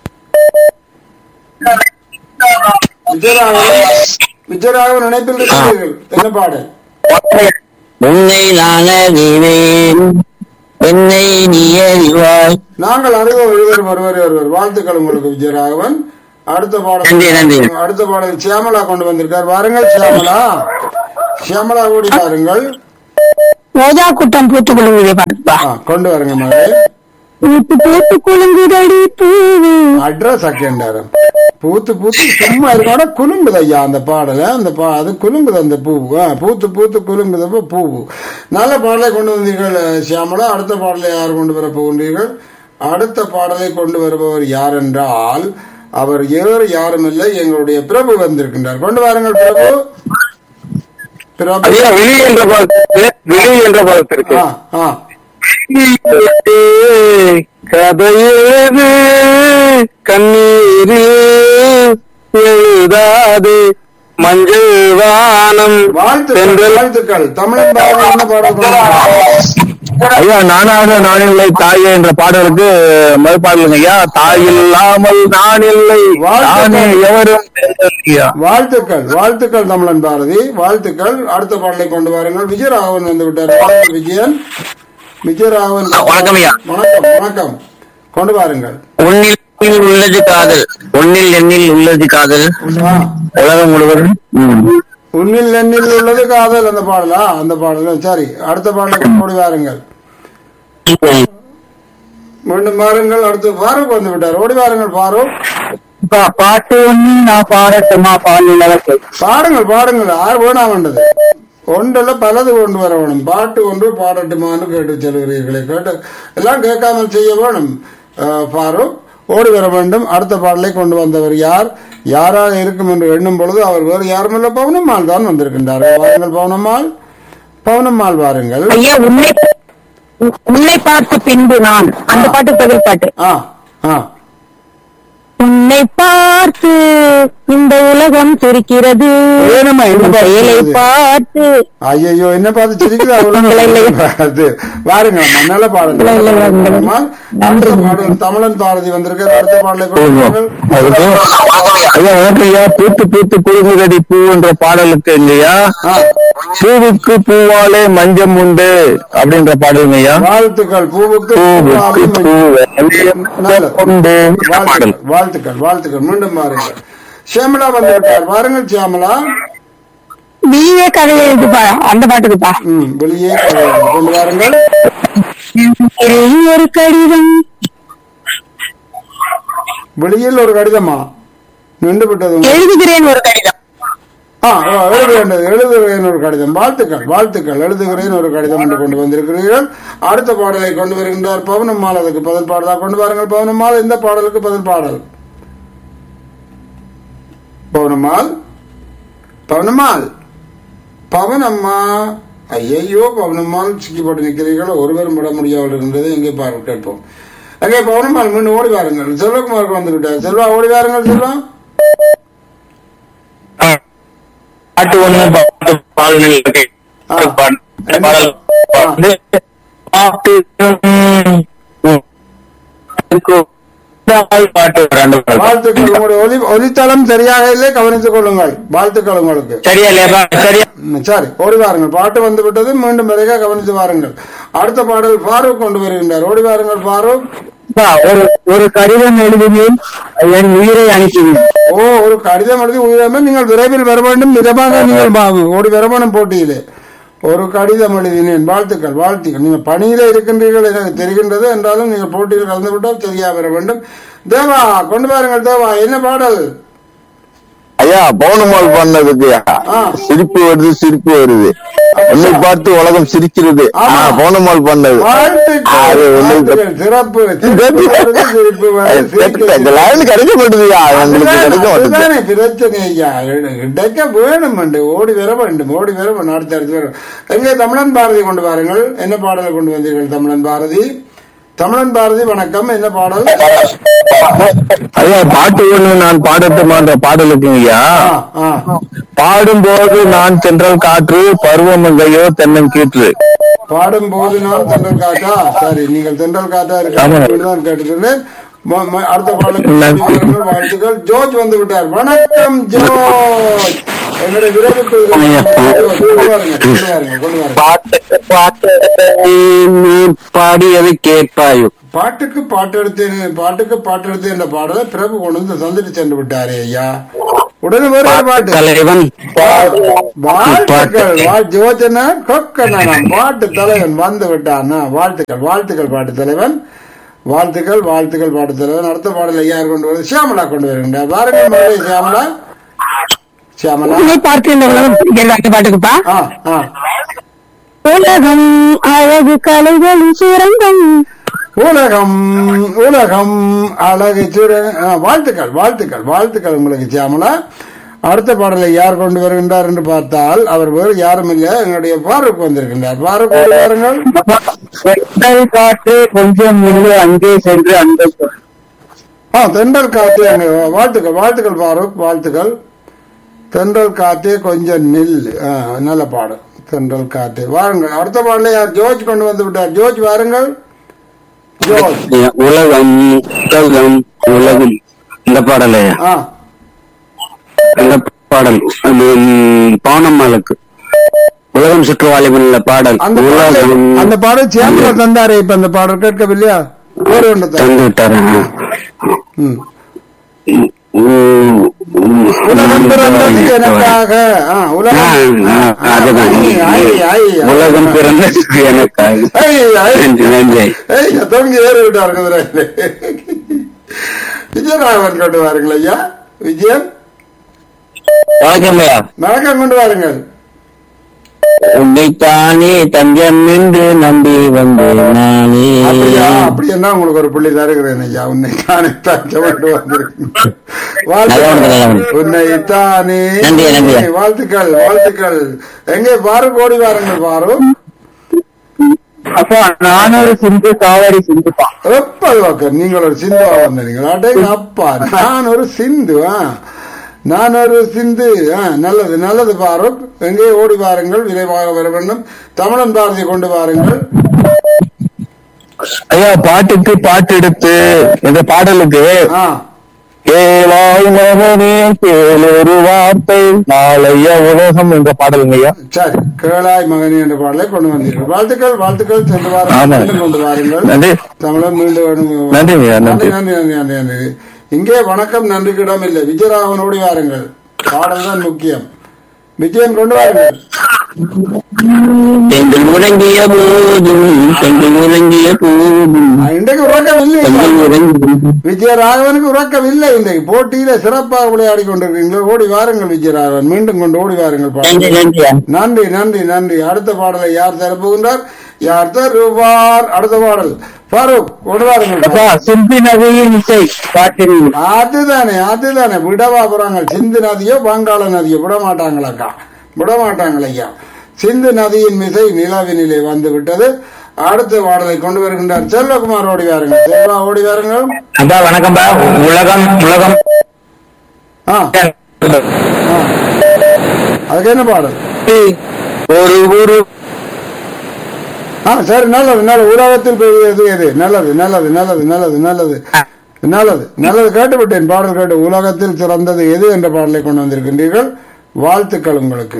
விஜயராகவன் விஜயராகவன் நினைப்பில் இருக்கிறீர்கள். என்ன பாடல்? உன்னை நான் அறிவேன் என்னை நீ அறிவாய். நாங்கள் அறிவோம் ஒருவர் ஒருவர் ஒருவர். வாழ்த்துக்கள் உங்களுக்கு விஜயராகவன். அடுத்த பாடல் நன்றி, நன்றி. அடுத்த பாடல் சியாமலா கொண்டு வந்திருக்கார். வாருங்கள் சியாமலா. சியாமலா ஓடி பாருங்கள். ரோஜா கூட்டம் பூத்து குழுங்குதே பாட்டுப்பா. ஆ, கொண்டு வருங்க மகளே. பூத்து பூத்து குழுங்குதடி பூவு. அட்ரஸ் செகண்டாரம் பூத்து பூத்து சும்மா இருக்கோட குலுங்குது ஐயா அந்த பாடல. அந்த பா அது குலுங்குது அந்த பூவு. ஆ, பூத்து பூத்து குலுங்குதப்ப பூவு. நல்ல பாடலை கொண்டு வந்தீர்கள் சியாமலா. அடுத்த பாடலை யார் கொண்டு வர போகின்றீர்கள்? அடுத்த பாடலை கொண்டு வருபவர் யார் என்றால் அவர் வேறு யாரும் இல்லை, எங்களுடைய பிரபு வந்திருக்கின்றார். கொண்டு வாருங்கள் பிரபு. பிரபு. விழி என்ற பாடத்திற்கு விழி என்ற பாடத்திற்கு ஆ, ஆ. கதையேது கண்ணீரே எழுதாது மஞ்சள் வானம். வாழ்த்துக்கள் வாழ்த்துக்கள். தமிழன் பாடல் என்ன பாடல்? ஐயா நானாக நான் இல்லை தாயே என்ற பாடலுக்கு மறுபாடலுங்க ஐயா. தாய் இல்லாமல் நான் இல்லை நானே எவரும் ஐயா. வாழ்த்துக்கள் வாழ்த்துக்கள் தமிழன் பாரதி. வாழ்த்துக்கள். அடுத்த பாடலை கொண்டு வாருங்கள். விஜயராகவன் வந்து விட்டார். வாருங்கள் விஜயன். விஜயராகவன் வணக்கம் ஐயா. வணக்கம் வணக்கம். கொண்டு வாருங்கள். உன்னில் உள்ளது காதல் உன்னில் எண்ணில் உள்ளது காதல் ஆ, உலகம் முழுவதும். உன்னில் எண்ணில் உள்ளது காதல் அந்த பாடலா? அந்த பாடல் சரி. அடுத்த பாடலை கொண்டு வாருங்கள். மீண்டும் வாருங்கள். அடுத்து ஃபாரூக் வந்து விட்டார். ஓடி வாருங்கள் ஃபாரூக். பாட்டு ஒண்ணு நான் பாடட்டுமா? பாடல பாடுங்கள் பாடுங்கள். யார் வேணாமன்றது ஒன்றல்ல பலது கொண்டு வர வேணும். பாட்டு ஒன்று பாடட்டுமான்னு கேட்டு செல்கிறீர்களே. கேட்டு எல்லாம் கேட்காமல் செய்ய வேணும். ஃபாரூக் ஓடி வர வேண்டும். அடுத்த பாடலை கொண்டு வந்தவர் யார்? யாராக இருக்கும் என்று எண்ணும் பொழுது அவர் வேறு யாருமில்ல, பவுனம்மாள் தான் வந்திருக்கின்றார். வாருங்கள் பவுனம்மாள். பவுனம்மாள் வாருங்கள். ஐயா உன்னை உன்னை பார்த்து பின்பு நான் அந்த பாட்டு பதில் பாட்டு. ஆ ஆ உன்னை பார்த்து இந்த உலகம் சிரிக்கிறது. ஏனம்மா என்ன செயலை பார்த்து ஐயோ என்ன பார்த்து சிரிக்குது? அவ்வளவு வாருங்க. நல்ல பாடல். அடுத்த பாடல் தமிழன் பாரதி வந்திருக்கார். அடுத்த பாடலை கொண்டு ஐயா பூத்து பூத்து குழுங்குதடி பூ என்ற பாடலுக்கு இல்லையா பூவுக்கு பூவாலே மஞ்சம் உண்டு அப்படின்ற பாடலுங்க ஐயா. வாழ்த்துக்கள். பூவுக்கு பூவுக்கு பூ பாடல். வாழ்த்துக்கள் வாழ்த்துக்கள். மீண்டும் பாருங்கள். சியாமலா வந்து விட்டார். வாருங்கள் சியாமலா. நீயே கதை எழுதுப்பா அந்த பாட்டுக்குப்பா. ம் வெளியே கொண்டு வாருங்கள். ஒரு கடிதம் வெளியில் ஒரு கடிதமா நின்று விட்டது? எழுதுகிறேன் ஒரு கடிதம். ஆ எழுதுகின்றது. எழுதுகிறேன் ஒரு கடிதம். வாழ்த்துக்கள் வாழ்த்துக்கள். எழுதுகிறேன் ஒரு கடிதம் என்று கொண்டு வந்திருக்கிறீர்கள். அடுத்த பாடலை கொண்டு வருகின்றார் பவனம்மாள். அதுக்கு பதில் பாடலா கொண்டு வாருங்கள் பவனம்மாள். இந்த பாடலுக்கு பதில் பாடல். பவனம்மாள் பவனம்மாள் பவனம்மா. ஐயோ பவனம்மாள் சிக்கிப்பட்டு நிற்கிறீர்கள். ஒருவரும் விட முடியாமல் இருக்கின்றது. எங்கே பாரு கேட்போம். அங்கே பவனம்மாள் மீண்டும் ஓடி வாருங்கள். செல்வகுமாருக்கு வந்து விட்டார். செல்வா ஓடி வாருங்கள். செல்வா பாட்டு ஒண்ணு பாடல் பாட்டு வாழ்த்துக்கள். உங்களுடைய ஒலி ஒலித்தளம் சரியாக இல்லை, கவனித்துக் கொள்ளுங்கள். வாழ்த்துக்கள் உங்களுக்கு. சரியா இல்லையா? சரியா சரி ஓடி வாருங்கள். பாட்டு வந்து விட்டது. மீண்டும் வரைக கவனித்து வாருங்கள். அடுத்த பாடல் ஃபாரூக் கொண்டு வருகின்றார். ஓடி வாருங்கள் ஃபாரூக். ஒரு ஒரு கடிதம் எழுதினேன் என் உயிரை அனுப்பினேன். ஓ ஒரு கடிதம் எழுதி உயிராமல் நீங்கள் விரைவில் வர வேண்டும். மிதமாக நீங்கள் பாபு ஓடி வர வேண்டும். போட்டியிலே ஒரு கடிதம் எழுதினேன். வாழ்த்துக்கள் வாழ்த்துக்கள். நீங்கள் பணியில இருக்கின்றீர்கள் எனக்கு தெரிகின்றது. என்றாலும் நீங்கள் போட்டியில் கலந்து விட்டால் சரியா வர வேண்டும். தேவா கொண்டு வாருங்கள். தேவா என்ன பாடல்? ஐயா பவுனமால் பண்ணதுக்கு சிரிப்பு வருது சிரிப்பு வருது உன்னை பார்த்து உலகம் சிரிக்கிறது. பவுனமால் பண்ணது சிறப்பு கிடைக்க மாட்டேதுயா, பிரச்சனை ஐயா. கிடைக்க வேணும், ஓடி வர வேண்டும், ஓடி வர வேண்டும். அடுத்த அடுத்து வரும். எங்கே தமிழன் பாரதி கொண்டு வாருங்கள். என்ன பாடலை கொண்டு வந்தீர்கள் தமிழன் பாரதி? தமிழன் பாரதி வணக்கம். என்ன பாடல்? ஐயா பாட்டு ஒண்ணு நான் பாடட்டுமா அந்த பாடலுக்கு ஐயா? பாடும்போது நான் தென்றல் காற்று பருவமங்கையோ தென்னன் கீற்று. பாடும்போது நான் தென்றல் காற்றா? சரி, நீங்கள் தென்றல் காற்றா இருக்க கேட்டுக்கிறேன். அடுத்த பாடலுக்கு வாழ்த்துக்கள். ஜோர்ஜ் வந்து விட்டார். வணக்கம் ஜோர்ஜ். என்னுடைய விரைவு பாடியது கேட்பாயோ? பாட்டுக்கு பாட்டு எடுத்து பாட்டுக்கு பாட்டு எடுத்து என்ற பாடலை பிரபு கொண்டு வந்து தந்துட்டு சென்று விட்டாரே ஐயா. உடனே வேற பாட்டு தலைவன் வாழ்த்துக்கள். ஜோஜனா கொக்கனா பாட்டு தலைவன் வந்து விட்டான். வாழ்த்துக்கள் வாழ்த்துக்கள் பாட்டு தலைவன். வாழ்த்துக்கள் வாழ்த்துக்கள் பாட்டு தலைவன். அடுத்த பாடல் யார் கொண்டு வருது? சியாமலா கொண்டு வருகின்றார். பாருங்கள் சியாமலா. சியாமலா பாட்டுக்குப்பா. ஆ உலகம் அழகு கலைகளின் சுரங்கம். உலகம் உலகம் அழகு சுர. வாழ்த்துக்கள் வாழ்த்துக்கள் வாழ்த்துக்கள் உங்களுக்கு சியாமலா. அடுத்த பாடலை யார் கொண்டு வருகின்றார் என்று பார்த்தால் அவர் வேறு யாரும் இல்லை, எங்களுடைய பாருக்கு வந்திருக்கின்றார். பாருக்கு வாருங்கள். காற்று கொஞ்சம் அங்கே சென்று அந்த ஆ தென்றல் காத்து. வாழ்த்துக்கள் வாழ்த்துக்கள் பாருக் வாழ்த்துக்கள். தென்றல் காத்தே கொஞ்சம் நில். நல்ல பாடல் தென்றல் காத்தே. வாருங்கள். அடுத்த பாடலை யார்? ஜோர்ஜ் கொண்டு வந்து விட்டார். ஜோர்ஜ் வாருங்கள். ஜோர்ஜ். உலகம் உலகம் உலகம் இந்த பாடலே இந்த பாடல் பவுனம்மாளுக்கு உலகம் சுற்றுவாளிகள் பாடல். அந்த பாடல் சியாமலா தந்தாரு. இப்ப அந்த பாடல் கேட்கவில்லையா? வேறு ஒன்று தந்து விட்டாரு. உலகம் பிறந்தது எனக்காக. உலகம் பிறந்தது எனக்காக தொங்கி ஏறி விட்டார்கள். விஜயராகவன் கொண்டு வாருங்கள் ஐயா. விஜயன் வணக்கம் கொண்டு வாருங்கள். உன்னைத்தானே தஞ்சம் என்று நம்பி வந்தேன் நானே. அப்படியா? அப்படி என்ன உங்களுக்கு ஒரு புள்ளி தருகிறேன் ஐயா. உன்னைத்தானே தஞ்சம் என்று வந்திருக்கேன். உன்னைத்தானே. வாழ்த்துக்கள் வாழ்த்துக்கள். எங்கே பாரு கோடி வாருங்கள். பாரு அப்பா நான் ஒரு சிந்து காவேரி சிந்துப்பா. எப்ப நீங்கள் ஒரு சிந்துவா வந்தீங்களா? அப்பா நான் ஒரு சிந்து. நான் ஒரு சிந்து. நல்லது நல்லது பாருக். எங்கே ஓடி வாருங்கள், விரைவாக வர வேண்டும். தமிழன் பாரதி கொண்டு வாருங்கள். ஐயா பாட்டுக்கு பாட்டு எடுத்து இந்த பாடலுக்கு ஏழாய் மகனே கேளொரு வார்த்தை நாளைய உலகம் என்ற பாடலுங்க ஐயா. சரி, கேளாய் மகனே என்ற பாடலை கொண்டு வந்தீர்கள். வாழ்த்துக்கள் வாழ்த்துக்கள். சென்று வாருங்கள் கொண்டு வாருங்கள். நன்றி தமிழன் மீண்டும் நன்றி நன்றி நன்றி நன்றி நன்றி. இங்கே வணக்கம் நன்றிக்கு இடம் இல்லை. விஜயராகவன் ஓடி வாருங்கள். பாடல் தான் முக்கியம். விஜயன் கொண்டு வாருங்கள். பெண்கள் முழங்கிய போதும் பெண்கள் முழங்கிய போதும் இன்றைக்கு உறக்கம் இல்லை. விஜயராகவனுக்கு உறக்கம் இல்லை. இன்றைக்கு போட்டியில சிறப்பாக விளையாடி கொண்டிருக்கீங்க. ஓடி வாருங்கள் விஜயராகவன். மீண்டும் கொண்டு ஓடி வாருங்கள். நன்றி நன்றி நன்றி. அடுத்த பாடலை யார் தரப்போகின்றார்? யார் தருவார்? அடுத்த பாடல் பாரூக் கொண்டு வாருங்கள். சிந்தி நதியின் இசை பாட்டின். அதுதானே அதுதானே விடவா போறாங்க. சிந்து நதியோ வங்காள நதியோ விட மாட்டாங்களாக்கா, விட மாட்டாங்களா ஐயா. சிந்து நதியின் மிசை நிலவினிலே வந்து விட்டது. அடுத்த பாடலை கொண்டு வருகின்றார் செல்வகுமார். ஓடி வாருங்கள். செல்வா ஓடி வாருங்கள். அப்பா வணக்கம். உலகம் உலகம் அதுக்கு என்ன பாடல்? ஒரு ஒரு சரி, நல்லது நல்லது. உலகத்தில் பெரியது எது? நல்லது நல்லது நல்லது நல்லது நல்லது நல்லது நல்லது. கேட்டுவிட்டேன் பாடல் கேட்டு. உலகத்தில் சிறந்தது எது என்ற பாடலை கொண்டு வந்திருக்கின்றீர்கள். வாழ்த்துக்கள் உங்களுக்கு.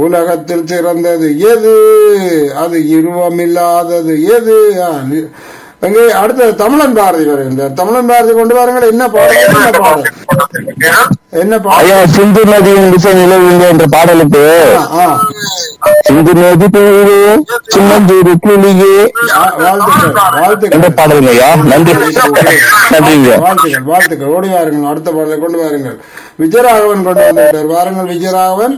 உலகத்தில் சிறந்தது எது? அது உருவமில்லாதது எது? எங்கே அடுத்த தமிழன் பாரதி வருகின்றார். தமிழன் பாரதி கொண்டு வாருங்கள். என்ன பாடல்? என்ன பாடல்? என்ன பாடல்? ஐயா, சிந்து நதியின் திசை நிலவுங்க என்ற பாடலுக்கு ஆ, சிந்து நதி போகுது சின்னஞ்சூறு கிளியே ஆ, வாழ்த்துக்கள் என்ற வாழ்த்துக்கள் பாடலுங்க ஐயா. நன்றி நன்றிங்க. வாழ்த்துக்கள் வாழ்த்துக்கள். ஓடி வாருங்கள், அடுத்த பாடலை கொண்டு வாருங்கள். விஜயராகவன் கொண்டு வந்துவிட்டார். வாருங்கள் விஜயராகவன்.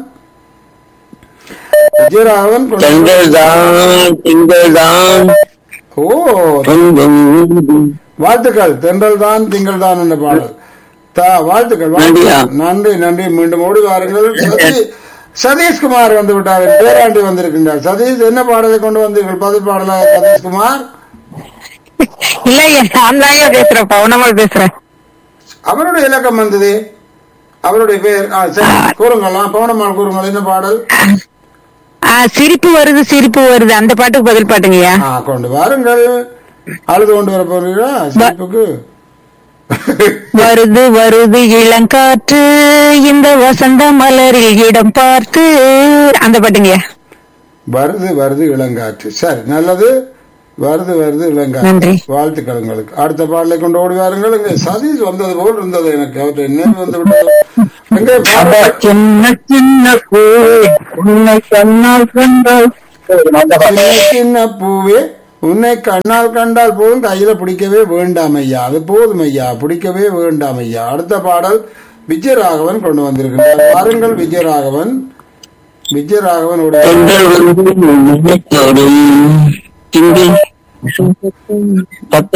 விஜயராகவன் கொண்டு திங்கள் தான் திங்கள் தான் ஓ, வாழ்த்துக்கள். தென்றல் தான் திங்கள் தான் என்ற பாடல். தா- வாழ்த்துக்கள் வாழ்த்துக்கள். நன்றி நன்றி. மீண்டும் ஓடி வாருங்கள். சதீஷ் சதீஷ்குமார் வந்து விட்டார். பேராண்டி வந்திருக்கின்றார். சதீஷ், என்ன பாடலை கொண்டு வந்தீர்கள்? பதில் பாடலா சதீஷ்குமார்? இல்லையா, நான் தான் பேசுறேன், பவுனமல் பேசுறேன். அவருடைய இலக்கம் வந்தது, அவருடைய பேர். ஆ, சரி, கூறுங்கள். பவுனம்மாள் கூறுங்கள். என்ன பாடல்? ஆ, சிரிப்பு வருது சிரிப்பு வருது அந்த பாட்டுக்கு பதில் பாட்டுங்கய்யா. ஆ, கொண்டு வாருங்கள். அழுது கொண்டு வர போறீங்களா சிரிப்புக்கு? வருது வருது இளங்காற்று இந்த வசந்த மலரில் இடம் பார்த்து அந்த பாட்டுங்கய்யா. வருது வருது இளங்காற்று. சரி, நல்லது. வருது வருது இளங்காற்று. நன்றி. வாழ்த்துக்கள் உங்களுக்கு. அடுத்த பாடலை கொண்டு ஓடி வாருங்கள். இங்கே சதீஷ் வந்தது போல் இருந்தது எனக்கு. அவற்றை நினைவு வந்து விட்டது. எங்கே பாடல்? சின்ன சின்ன பூ உன்னை கண்ணால் கண்டால் சின்ன சின்ன பூவே உன்னை கண்ணால் கண்டால் போதும், கையில பிடிக்கவே வேண்டாம் ஐயா. அது போதும் ஐயா, பிடிக்கவே வேண்டாம் ஐயா. அடுத்த பாடல் விஜயராகவன் கொண்டு வந்திருக்கிறார். வாருங்கள் விஜயராகவன். விஜயராகவன் பத்து